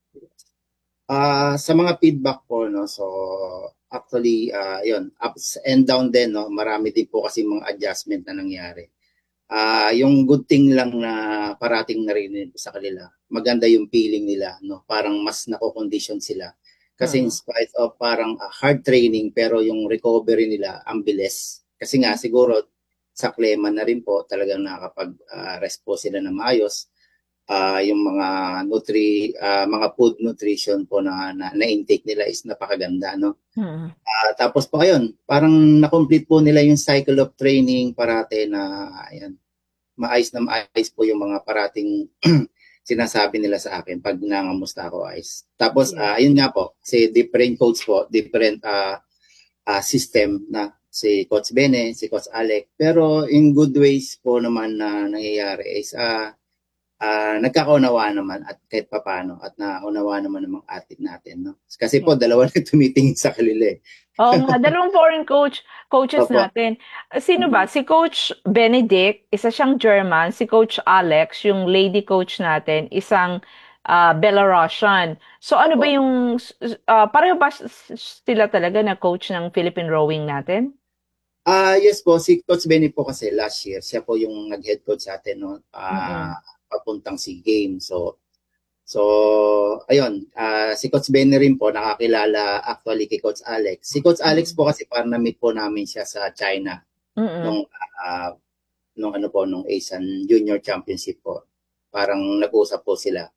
Uh, sa mga feedback po, no, so actually, uh, yun, ups and down din, no, marami din po kasi mga adjustment na nangyari. Uh, yung good thing lang na parating narinig sa kanila, maganda yung feeling nila, no, parang mas nako-condition sila. Kasi in spite of parang uh, hard training, pero yung recovery nila ang bilis. Kasi nga siguro sa Cleman na rin po talagang nakakapag-rest uh, po sila na maayos. Uh, yung mga nutri uh, mga food nutrition po na, na, na intake nila is napakaganda, no. Mm-hmm. Uh, tapos po ayun, parang na-complete po nila yung cycle of training parate na ayan, maayos na maayos po yung mga parating sinasabi nila sa akin pag nangamusta ako, ayos. Tapos uh, ayun nga po, si different coach po, different uh, uh, system na si Coach Bene, si Coach Alec, pero in good ways po naman na nangyayari is uh, uh, nagkakaunawa naman at kahit papano at naunawa naman ng mga athlete natin, no? Kasi po dalawa na tumitingin sa kanila eh. Oo nga, dalawang foreign coach, coaches Opo. natin. Sino ba? Si Coach Benedict, isa siyang German. Si Coach Alex, yung lady coach natin, isang uh, Belarusian. So ano ba yung, uh, pareho ba sila talaga na coach ng Philippine rowing natin? Ah, uh, yes po, si Coach Benny po kasi last year, siya po yung nag-head coach sa atin, no? Ah, uh, mm-hmm. papuntang SEA Games. So So, ayun, uh, si Coach Benny rin po nakakilala actually kay Coach Alex. Si Coach Alex po kasi parang na-meet po namin siya sa China mm-hmm. nung uh, nung ano po nung Asian Junior Championship po. Parang nag-usap po sila.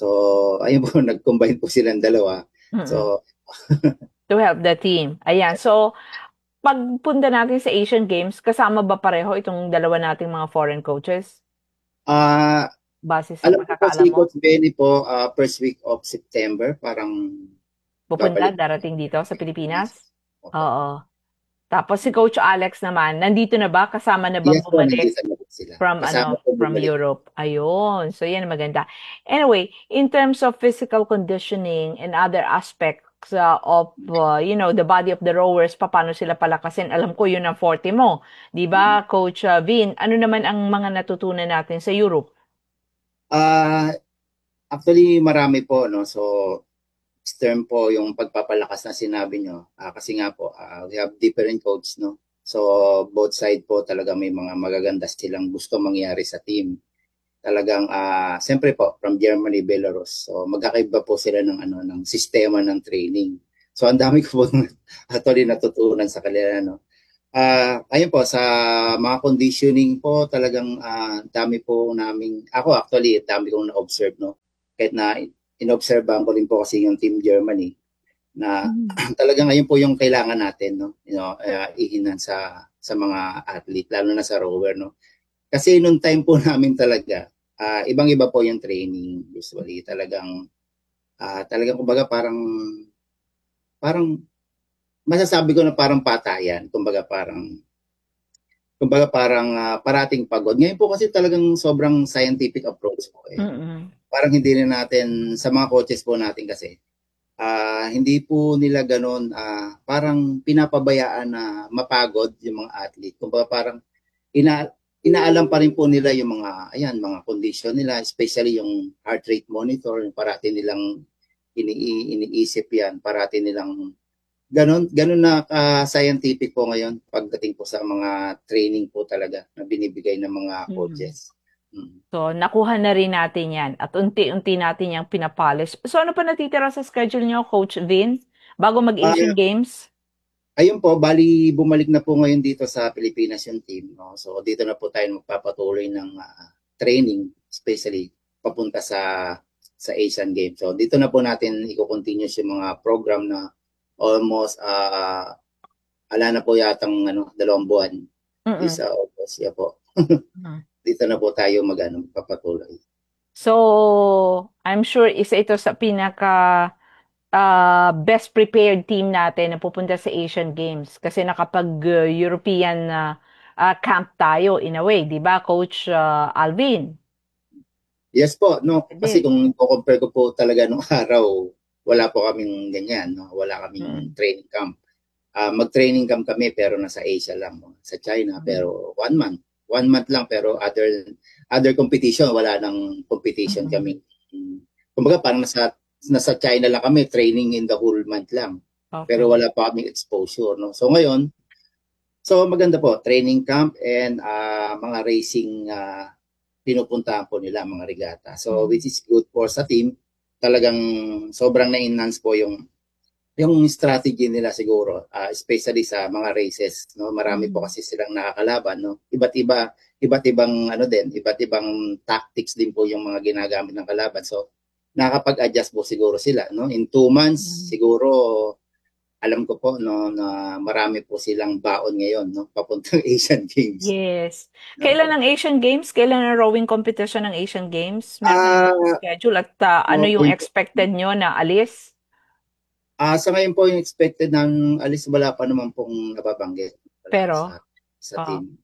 So, ayun po nag-combine po silang dalawa. Mm-hmm. So to help the team. Ayan. So, pagpunta natin sa Asian Games, kasama ba pareho itong dalawa nating mga foreign coaches? Ah, uh, base sa alam ko po si mo? Coach Benny po uh, first week of September, parang pupunta, darating dito sa Pilipinas? Oo. Tapos si Coach Alex naman, nandito na ba? Kasama na ba Yes po, bumalik nandito na po sila. from Kasama ano, po from bumalik. Europe? Ayun. So yan ang maganda. Anyway, in terms of physical conditioning and other aspects uh, of uh, you know, the body of the rowers, paano sila palakasin? Alam ko yun ang forte mo, 'di ba, Coach uh, Vin? Ano naman ang mga natutunan natin sa Europe? Ah, actually marami po, no. So term po yung pagpapalakas na sinabi nyo. Ah, kasi nga po, ah, we have different coach, no? So, both side po talaga may mga magaganda silang gusto mangyari sa team. Talagang, ah, siyempre po, from Germany, Belarus. So, magkakaiba po sila ng, ano, ng sistema ng training. So, ang dami ko po actually natutunan sa kanila, no? Ah, ayun po, sa mga conditioning po, talagang ah, dami po naming, ako actually, dami kong na-observe, no? Kahit na inobserbahan ko rin po kasi yung Team Germany na talagang ngayon po yung kailangan natin, no, you know, uh, ihinan sa sa mga athlete, lalo na sa rower, no. Kasi nung time po namin talaga, uh, ibang-iba po yung training usually. Talagang uh, talagang kumbaga parang parang masasabi ko na parang patayan, kumbaga parang kumbaga parang uh, parating pagod. Ngayon po kasi talagang sobrang scientific approach po eh. Mm-mm. Parang hindi na natin, sa mga coaches po natin kasi, uh, hindi po nila ganun, uh, parang pinapabayaan na mapagod yung mga athlete. Kung parang ina, inaalam pa rin po nila yung mga, ayan, mga condition nila, especially yung heart rate monitor, yung parati nilang ini, iniisip yan, parati nilang ganun, ganun na uh, scientific po ngayon pagdating po sa mga training po talaga na binibigay ng mga coaches. Mm. So, nakuha na rin natin yan at unti-unti natin yung pinapolish. So, ano pa natitira sa schedule nyo, Coach Vin, bago mag-Asian uh, Games? Ayun po, bali bumalik na po ngayon dito sa Pilipinas yung team. No? So, dito na po tayo magpapatuloy ng uh, training, especially papunta sa sa Asian Games. So, dito na po natin i-continue yung mga program na almost, uh, ala na po yatang ano, dalawang buwan. Mm-mm. Isa August, yeah po. Dito na po tayo mag-ano, papatuloy. So, I'm sure isa ito sa pinaka uh, best prepared team natin na pupunta sa Asian Games kasi nakapag-European uh, uh, camp tayo in a way, di ba, Coach uh, Alvin? Yes po, no, kasi kung compare ko po talaga nung araw, wala po kaming ganyan, no? Wala kaming hmm. training camp. Uh, mag-training camp kami pero nasa Asia lang, no? Sa China, hmm. pero one month. One month lang pero other other competition, wala nang competition mm-hmm. kami. Kumbaga parang nasa nasa China lang kami, training in the whole month lang. Okay. Pero wala pa kaming exposure, no. So ngayon, so maganda po, training camp and uh, mga racing uh, pinupuntahan po nila, mga regata. So mm-hmm. which is good for sa team. Talagang sobrang na-enhance po yung yung strategy nila siguro, uh, especially sa mga races, no, marami mm. po kasi silang nakakalaban, no, iba't iba, iba't ibang ano din, iba't ibang tactics din po yung mga ginagamit ng kalaban, so nakakapag-adjust po siguro sila, no, in two months mm. siguro, alam ko po, no, na marami po silang baon ngayon, no, papuntang Asian Games. Yes. Kailan ang Asian Games? Kailan ang rowing competition ng Asian Games? Meron uh, schedule at uh, ano yung expected nyo na alis? Ah, uh, sa ngayon po yung expected ng alis wala pa naman pong nababanggit. Pero sa, sa uh, team.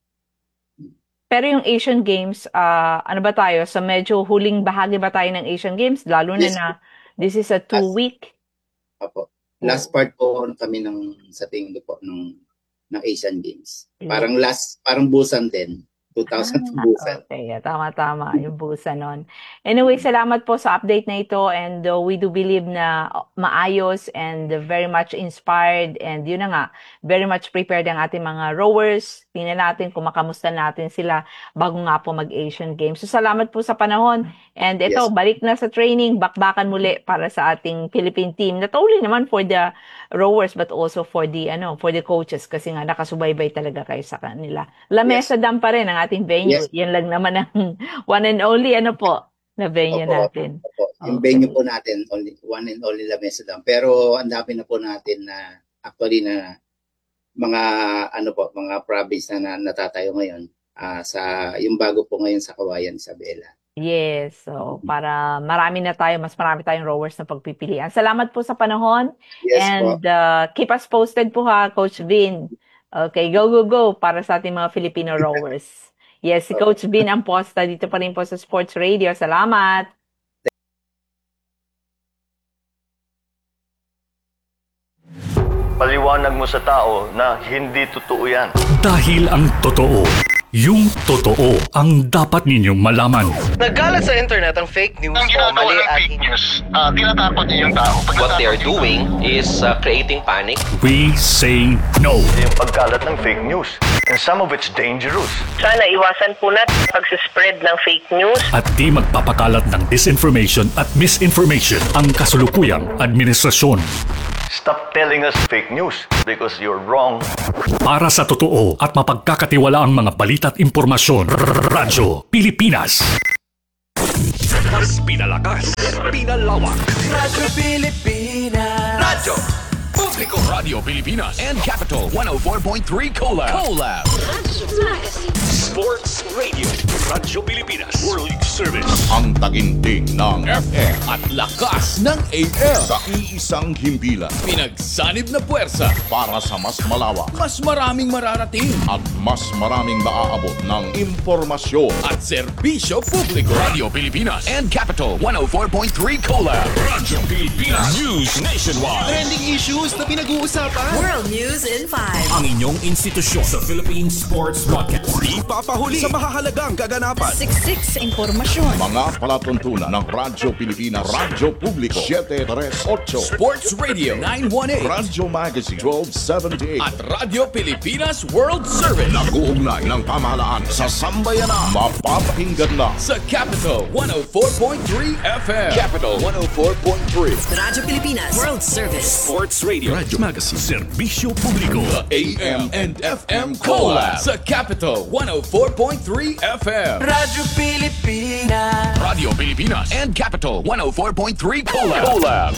Pero yung Asian Games, uh, ano ba tayo? Sa medyo huling bahagi ba tayo ng Asian Games? Lalo na yes. na this is a two week. Opo. Last part po kami ng sa tingin ko po ng ng Asian Games. Parang last, parang Busan din. two thousand ah, Busan. Okay, tama-tama yung Busan nun. Anyway, salamat po sa update na ito and uh, we do believe na maayos and uh, very much inspired and yun na nga, very much prepared ang ating mga rowers. Tingnan natin kung makamusta natin sila bago nga po mag-Asian Games. So salamat po sa panahon and ito, yes. balik na sa training, bakbakan muli para sa ating Philippine team. Not only naman for the rowers but also for the ano for the coaches kasi nga nakasubaybay talaga kayo sa kanila. La Mesa yes. Dam pa rin ang ating venue. Yes. Yan lang naman ang one and only ano po na venue opo, natin. Opo. Yung okay. venue po natin only one and only La Mesa Dam. Pero ang dami na po natin na actually na mga ano po mga province na, na natatayo ngayon uh, sa yung bago po ngayon sa Kawayan, Isabela. Yes, so para marami na tayo, mas marami tayong rowers na pagpipilian. Salamat po sa panahon. Yes, and uh, keep us posted po ha, Coach Vin. Okay, go, go, go para sa ating mga Filipino rowers. Yes, si Coach Bin Amposta dito pa rin po sa Sports Radio. Salamat! Paliwanag mo sa tao na hindi totoo yan. Dahil ang totoo, yung totoo ang dapat ninyong malaman. Nagkalat sa internet ang fake news Ang o ginagawa mali ng at fake news, uh, tinatakot niyo yung tao. Pag what they are doing is uh, creating panic. We say no. Yung pagkalat ng fake news. And some of it's dangerous. Sana iwasan po natin pag-spread ng fake news. At di magpapakalat ng disinformation at misinformation ang kasulukuyang administrasyon. Stop telling us fake news because you're wrong. Para sa totoo at mapagkakatiwalaang mga balita at impormasyon, Radyo Pilipinas. Mas pinalakas, pinalawak. Radyo Pilipinas. Radyo Publiko Radio Pilipina and Capital one oh four point three Collab. Collab. Sports Radio. Radyo Pilipinas. World Service. Ang taginting ng F M at lakas ng A M. Sa iisang himpilan. Pinagsanib na puwersa Para sa mas malawak mas maraming mararating at mas maraming maaabot ng impormasyon. at serbisyo publiko. Radio Pilipina and Capital one oh four point three Collab. Radyo Pilipinas News Nationwide. Trending issues na pinag-uusapan. World News in five. Ang inyong institusyon sa Philippine Sports Broadcast. Di papahuli sa mahahalagang kaganapan. Siksik sa impormasyon. Mga palatuntunan ng Radyo Pilipina, Radyo Publiko, seven thirty-eight. Sports Radio nine eighteen Radyo Magazine, twelve seventy-eight. at Radio Pilipinas World Service Nag-uugnay ng pamahalaan sa sambayanan. Mapapakinggan na sa Capital one oh four point three F M. Capital one oh four point three. Radyo Pilipinas World Service. Sports Radio. Radyo Magazine. Serbisyo Publiko. A M and F M Collab sa Capital one oh four point three F M. Radyo Pilipinas. Radio Pilipina and Capital one oh four point three Collab. Collab.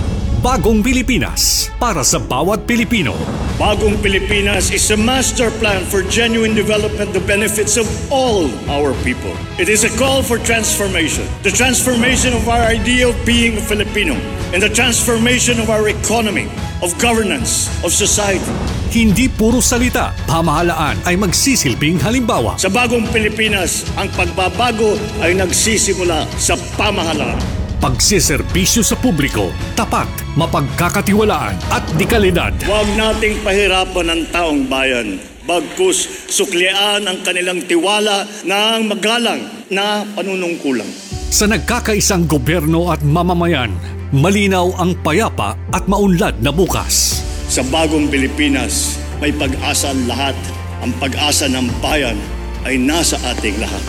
Bagong Pilipinas para sa bawat Pilipino. Bagong Pilipinas is a master plan for genuine development, the benefits of all our people. It is a call for transformation. The transformation of our idea of being a Filipino and the transformation of our economy, of governance, of society. Hindi puro salita, pamahalaan ay magsisilbing halimbawa. Sa Bagong Pilipinas, ang pagbabago ay nagsisimula sa pamahalaan. Pagsiserbisyo sa publiko, tapat, mapagkakatiwalaan at dekalidad. Huwag nating pahirapan ang taong bayan. Bagkus suklian ang kanilang tiwala ng magalang na panunungkulan. Sa nagkakaisang gobyerno at mamamayan, malinaw ang payapa at maunlad na bukas. Sa Bagong Pilipinas, may pag-asa ang lahat. Ang pag-asa ng bayan ay nasa ating lahat.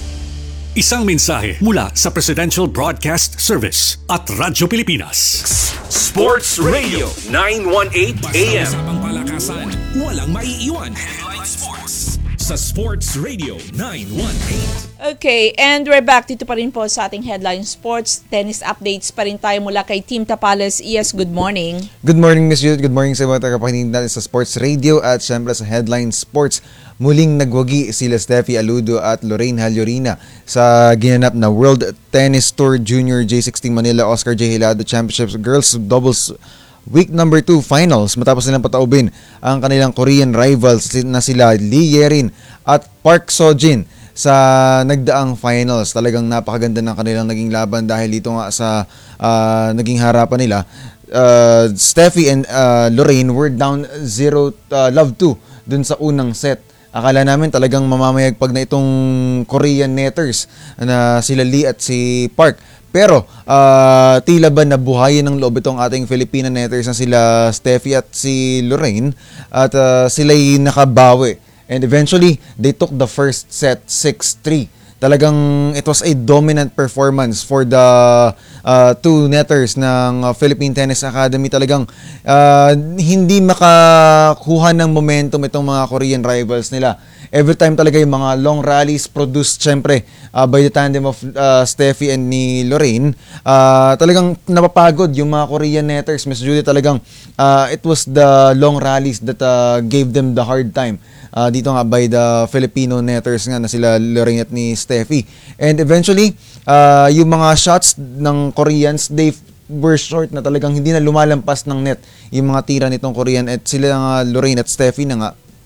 Isang mensahe mula sa Presidential Broadcast Service at Radyo Pilipinas. Sports Radio nine eighteen A M. Ang palakasan, walang maiiwan. Headline Sports sa Sports Radio nine eighteen. Okay, and we're back dito pa rin po sa ating Headline Sports. Tennis updates pa rin tayo mula kay Team Tapales. Yes, good morning. Good morning, Miss Judith. Good morning sa mga tagapakinig natin sa Sports Radio at syempre sa Headline Sports. Muling nagwagi sila Steffi Aludo at Lorraine Haljorina sa ginanap na World Tennis Tour Junior J sixteen Manila Oscar J. Hilado Championships Girls Doubles Week number two Finals matapos nilang pataubin ang kanilang Korean rivals na sila Lee Yerin at Park Seo-jin sa nagdaang finals. Talagang napakaganda ng kanilang naging laban dahil dito nga sa uh, naging harapan nila. Uh, Steffi and uh, Lorraine were down zero uh, love two dun sa unang set. Akala namin talagang mamamayagpag na itong Korean netters na sila Lee at si Park. Pero uh, tila ba nabuhayin ng loob itong ating Filipina netters na sila Steffi at si Lorraine at uh, sila'y nakabawi. And eventually, they took the first set six three. Talagang it was a dominant performance for the uh, two netters ng uh, Philippine Tennis Academy. Talagang uh, hindi makakuha ng momentum itong mga Korean rivals nila. Every time talaga yung mga long rallies produced syempre uh, by the tandem of uh, Steffi and ni Lorraine. Uh, talagang napapagod yung mga Korean netters. Miss Judy, talagang uh, it was the long rallies that uh, gave them the hard time. Uh, dito nga by the Filipino netters nga na sila Lorraine at ni Steffi. And eventually, uh, yung mga shots ng Koreans, they were short na talagang hindi na lumalampas ng net yung mga tira nitong Korean at sila nga Lorraine at Steffi na nga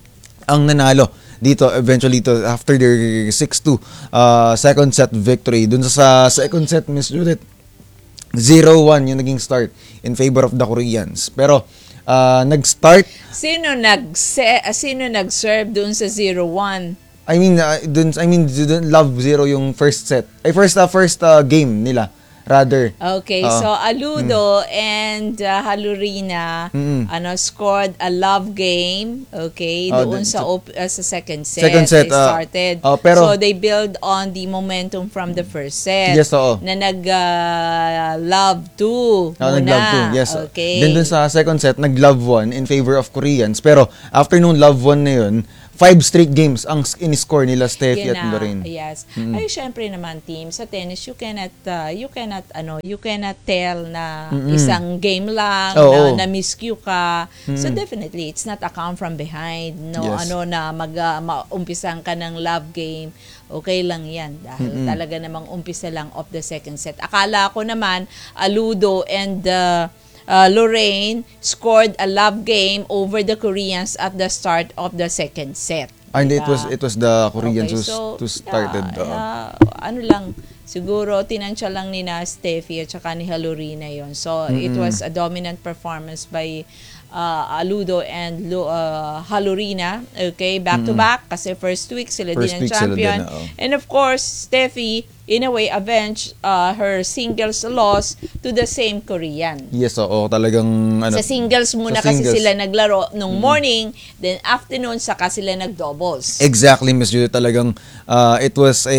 ang nanalo dito eventually to after their six two uh, second set victory. Dun sa, sa second set, Miss Judith, zero one yung naging start in favor of the Koreans. Pero uh, nag-start, Sino nag sino nag-serve doon sa zero one? I mean, uh, dun, I mean, dun, love zero yung first set. Ay, first, uh, first uh, game nila. Rather. Okay, uh, so Aludo mm. and uh, Halurina Mm-mm. ano scored a love game, okay, Oh, doon the- sa op- uh, sa second set. Second set, they uh, started. oh, pero- so they build on the momentum from the first set. Yes, oo. Na nag uh, love two. Ah, nag-love two, yes. Okay. Then dun sa second set, nag-love one in favor of Koreans. Pero after nung love one na yun, five straight games ang in-score nila Steffi Yun at na, Lorraine. Yes. Mm. Ay syempre naman team sa tennis you cannot uh, you cannot ano you cannot tell na Mm-mm. isang game lang Oo. na na miscue ka. So Mm. definitely it's not a come from behind no Yes. ano na mag uh, maumpisan ka ng love game. Okay lang 'yan dahil Mm-mm. talaga namang umpisa lang of the second set. Akala ko naman Aludo and uh, Uh, Lorraine scored a love game over the Koreans at the start of the second set. And it Diba? was it was the Koreans Okay, who, so, who started. yeah, uh, yeah, ano lang, siguro tinansya lang ni na Steffi at saka ni Halurina yon. So, it Mm-mm. was a dominant performance by uh, Aludo and Lu- uh, Halurina. Okay, back to Mm-mm. back kasi first week sila First din ang week sila champion. din, oo. And of course, Steffi, in a way, avenged uh, her singles loss to the same Korean. yes, oo, talagang ano. Sa singles muna sa kasi singles. sila naglaro nung morning, then afternoon saka sila nag-doubles. Exactly, Miss Judy. Talagang uh, it was a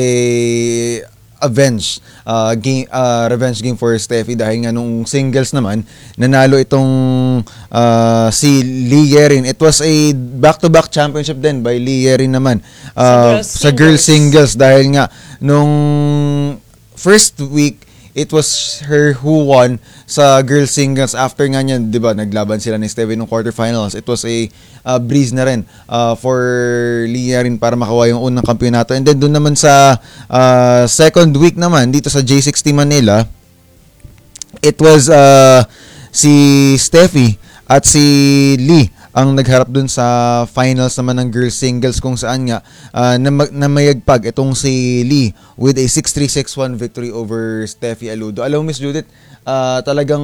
avenge uh, game, uh, revenge game for Steffi dahil nga nung singles naman nanalo itong uh, si Lee Yerin. It was a back-to-back championship din by Lee Yerin naman uh, Sa girls sa girls singles. singles dahil nga nung first week it was her who won sa girls singles. After nga niyan, di ba, naglaban sila ni Steffi nung quarterfinals. It was a uh, breeze na rin uh, for Lia rin para makawa yung unang kampyonato. And then doon naman sa uh, second week naman, dito sa J sixty Manila, it was uh, si Steffi at si Lee ang nagharap dun sa finals naman ng girls singles kung saan nga uh, nam- namayagpag itong si Lee with a six three six one victory over Steffi Aludo. Alam mo, Miss Judith, uh, talagang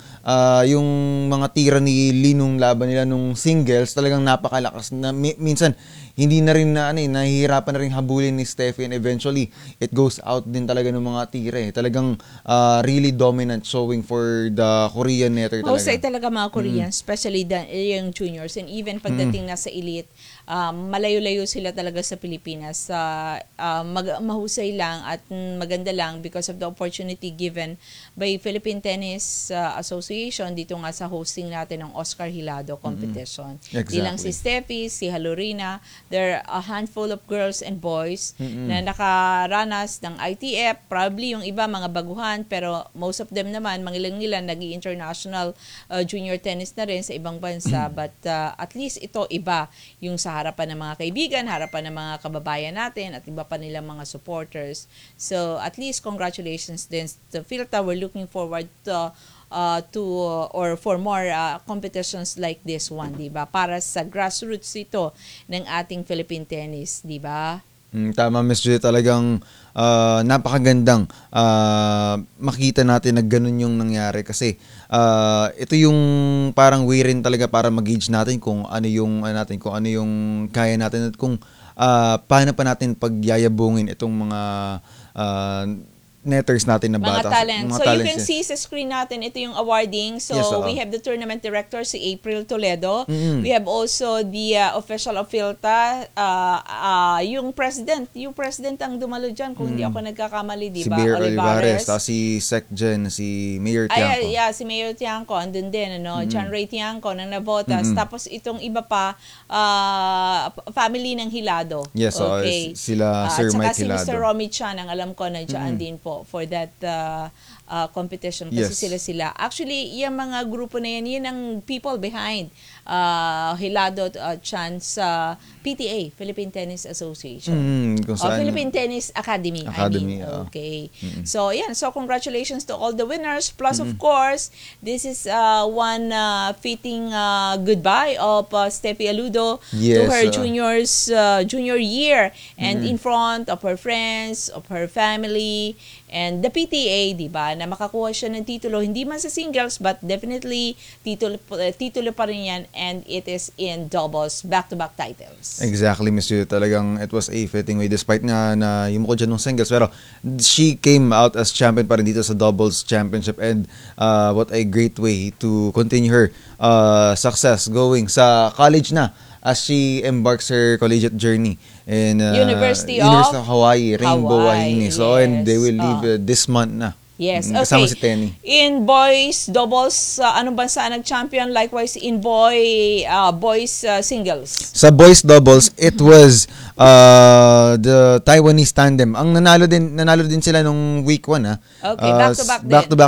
uh, yung mga tira ni Lee nung laban nila nung singles talagang napakalakas na mi- minsan hindi na rin na ano, eh, nahihirapan na rin habulin ni Steffi and eventually it goes out din talaga ng mga tira eh. Talagang uh, really dominant showing for the Korean netter talaga. Mahusay talaga mga Koreans, mm. especially the, yung juniors and even pagdating mm. na sa elite, um, malayo-layo sila talaga sa Pilipinas. Uh, uh, mag, mahusay lang at maganda lang because of the opportunity given by Philippine Tennis uh, Association dito nga sa hosting natin ng Oscar Hilado competition. Mm-hmm. Exactly. Di lang si Steffi, si Halurina, there are a handful of girls and boys Mm-mm. na nakaranas ng I T F, probably yung iba mga baguhan, pero most of them naman, mangilang-ilan, nag-international uh, junior tennis na rin sa ibang bansa. But uh, at least ito iba yung sa harapan ng mga kaibigan, harapan ng mga kababayan natin, at iba pa nilang mga supporters. So at least congratulations din to Philta. We're looking forward to Uh, to uh, or for more uh, competitions like this one, di ba? Para sa grassroots ito ng ating Philippine tennis, di ba? Mm, tama, Miss Judy, talagang uh, napakagandang uh, makita natin na ganun yung nangyari kasi uh, ito yung parang way rin talaga para mag-gauge natin kung ano yung ano natin, kung ano yung kaya natin at kung uh, paano pa natin pagyayabungin itong mga uh, netters natin na Mga bata. talent. Mga So talents, you can yes. see sa screen natin, ito yung awarding. So Yes, oo. we have the tournament director, si April Toledo. Mm-mm. We have also the uh, official of Philta, uh, uh, yung president. Yung president ang dumalo dyan, kung hindi Mm. ako nagkakamali, di Si ba? Mayor Olivares, tapos si Secgen, si Mayor Tiangco. Ay, yeah, si Mayor Tiangco, andun din, ano, Mm-mm. John Ray Tiangco, ng Navotas. Mm-mm. Tapos itong iba pa, uh, family ng Hilado. Yes, oo, okay. sila Uh, Sir at saka Mike si Hilado. Mister Romy Chan, ang alam ko na dyan Mm-mm. din po for that uh, uh, competition kasi Yes. sila-sila. Actually, yung mga grupo na yan, yun ang people behind uh, Hilado uh, Chan sa P T A, Philippine Tennis Association. Mm, kung Oh, saan- Philippine Tennis Academy. Academy, I mean. oo. Okay. Mm-mm. So, yan. So, congratulations to all the winners. Plus, of Mm-mm. course, this is uh, one uh, fitting uh, goodbye of uh, Steffi Aludo to Yes, her uh, juniors uh, junior year and Mm-mm. in front of her friends, of her family, and the P T A, di ba, na makakuha siya ng titulo, hindi man sa singles, but definitely titulo, uh, titulo pa rin yan, and it is in doubles, back-to-back titles. Exactly, Miss Yu. Talagang it was a fitting way despite nga na yung ko dyan ng singles. Pero she came out as champion pa rin dito sa doubles championship, and uh, what a great way to continue her uh, success going sa college na as she embarks her collegiate journey in uh, University of University of Hawaii, Rainbow Hawaii, Wahine. So, and they will yes. leave uh, this month na. Yes, Mm, kasama okay. si Tenny. In boys doubles, uh, anong bansa nag-champion? Likewise, in boy uh, boys uh, singles. Sa boys doubles, it was uh, the Taiwanese tandem. Ang nanalo din nanalo din sila nung week one, ah. Okay, Uh, back-to-back din. back-to-back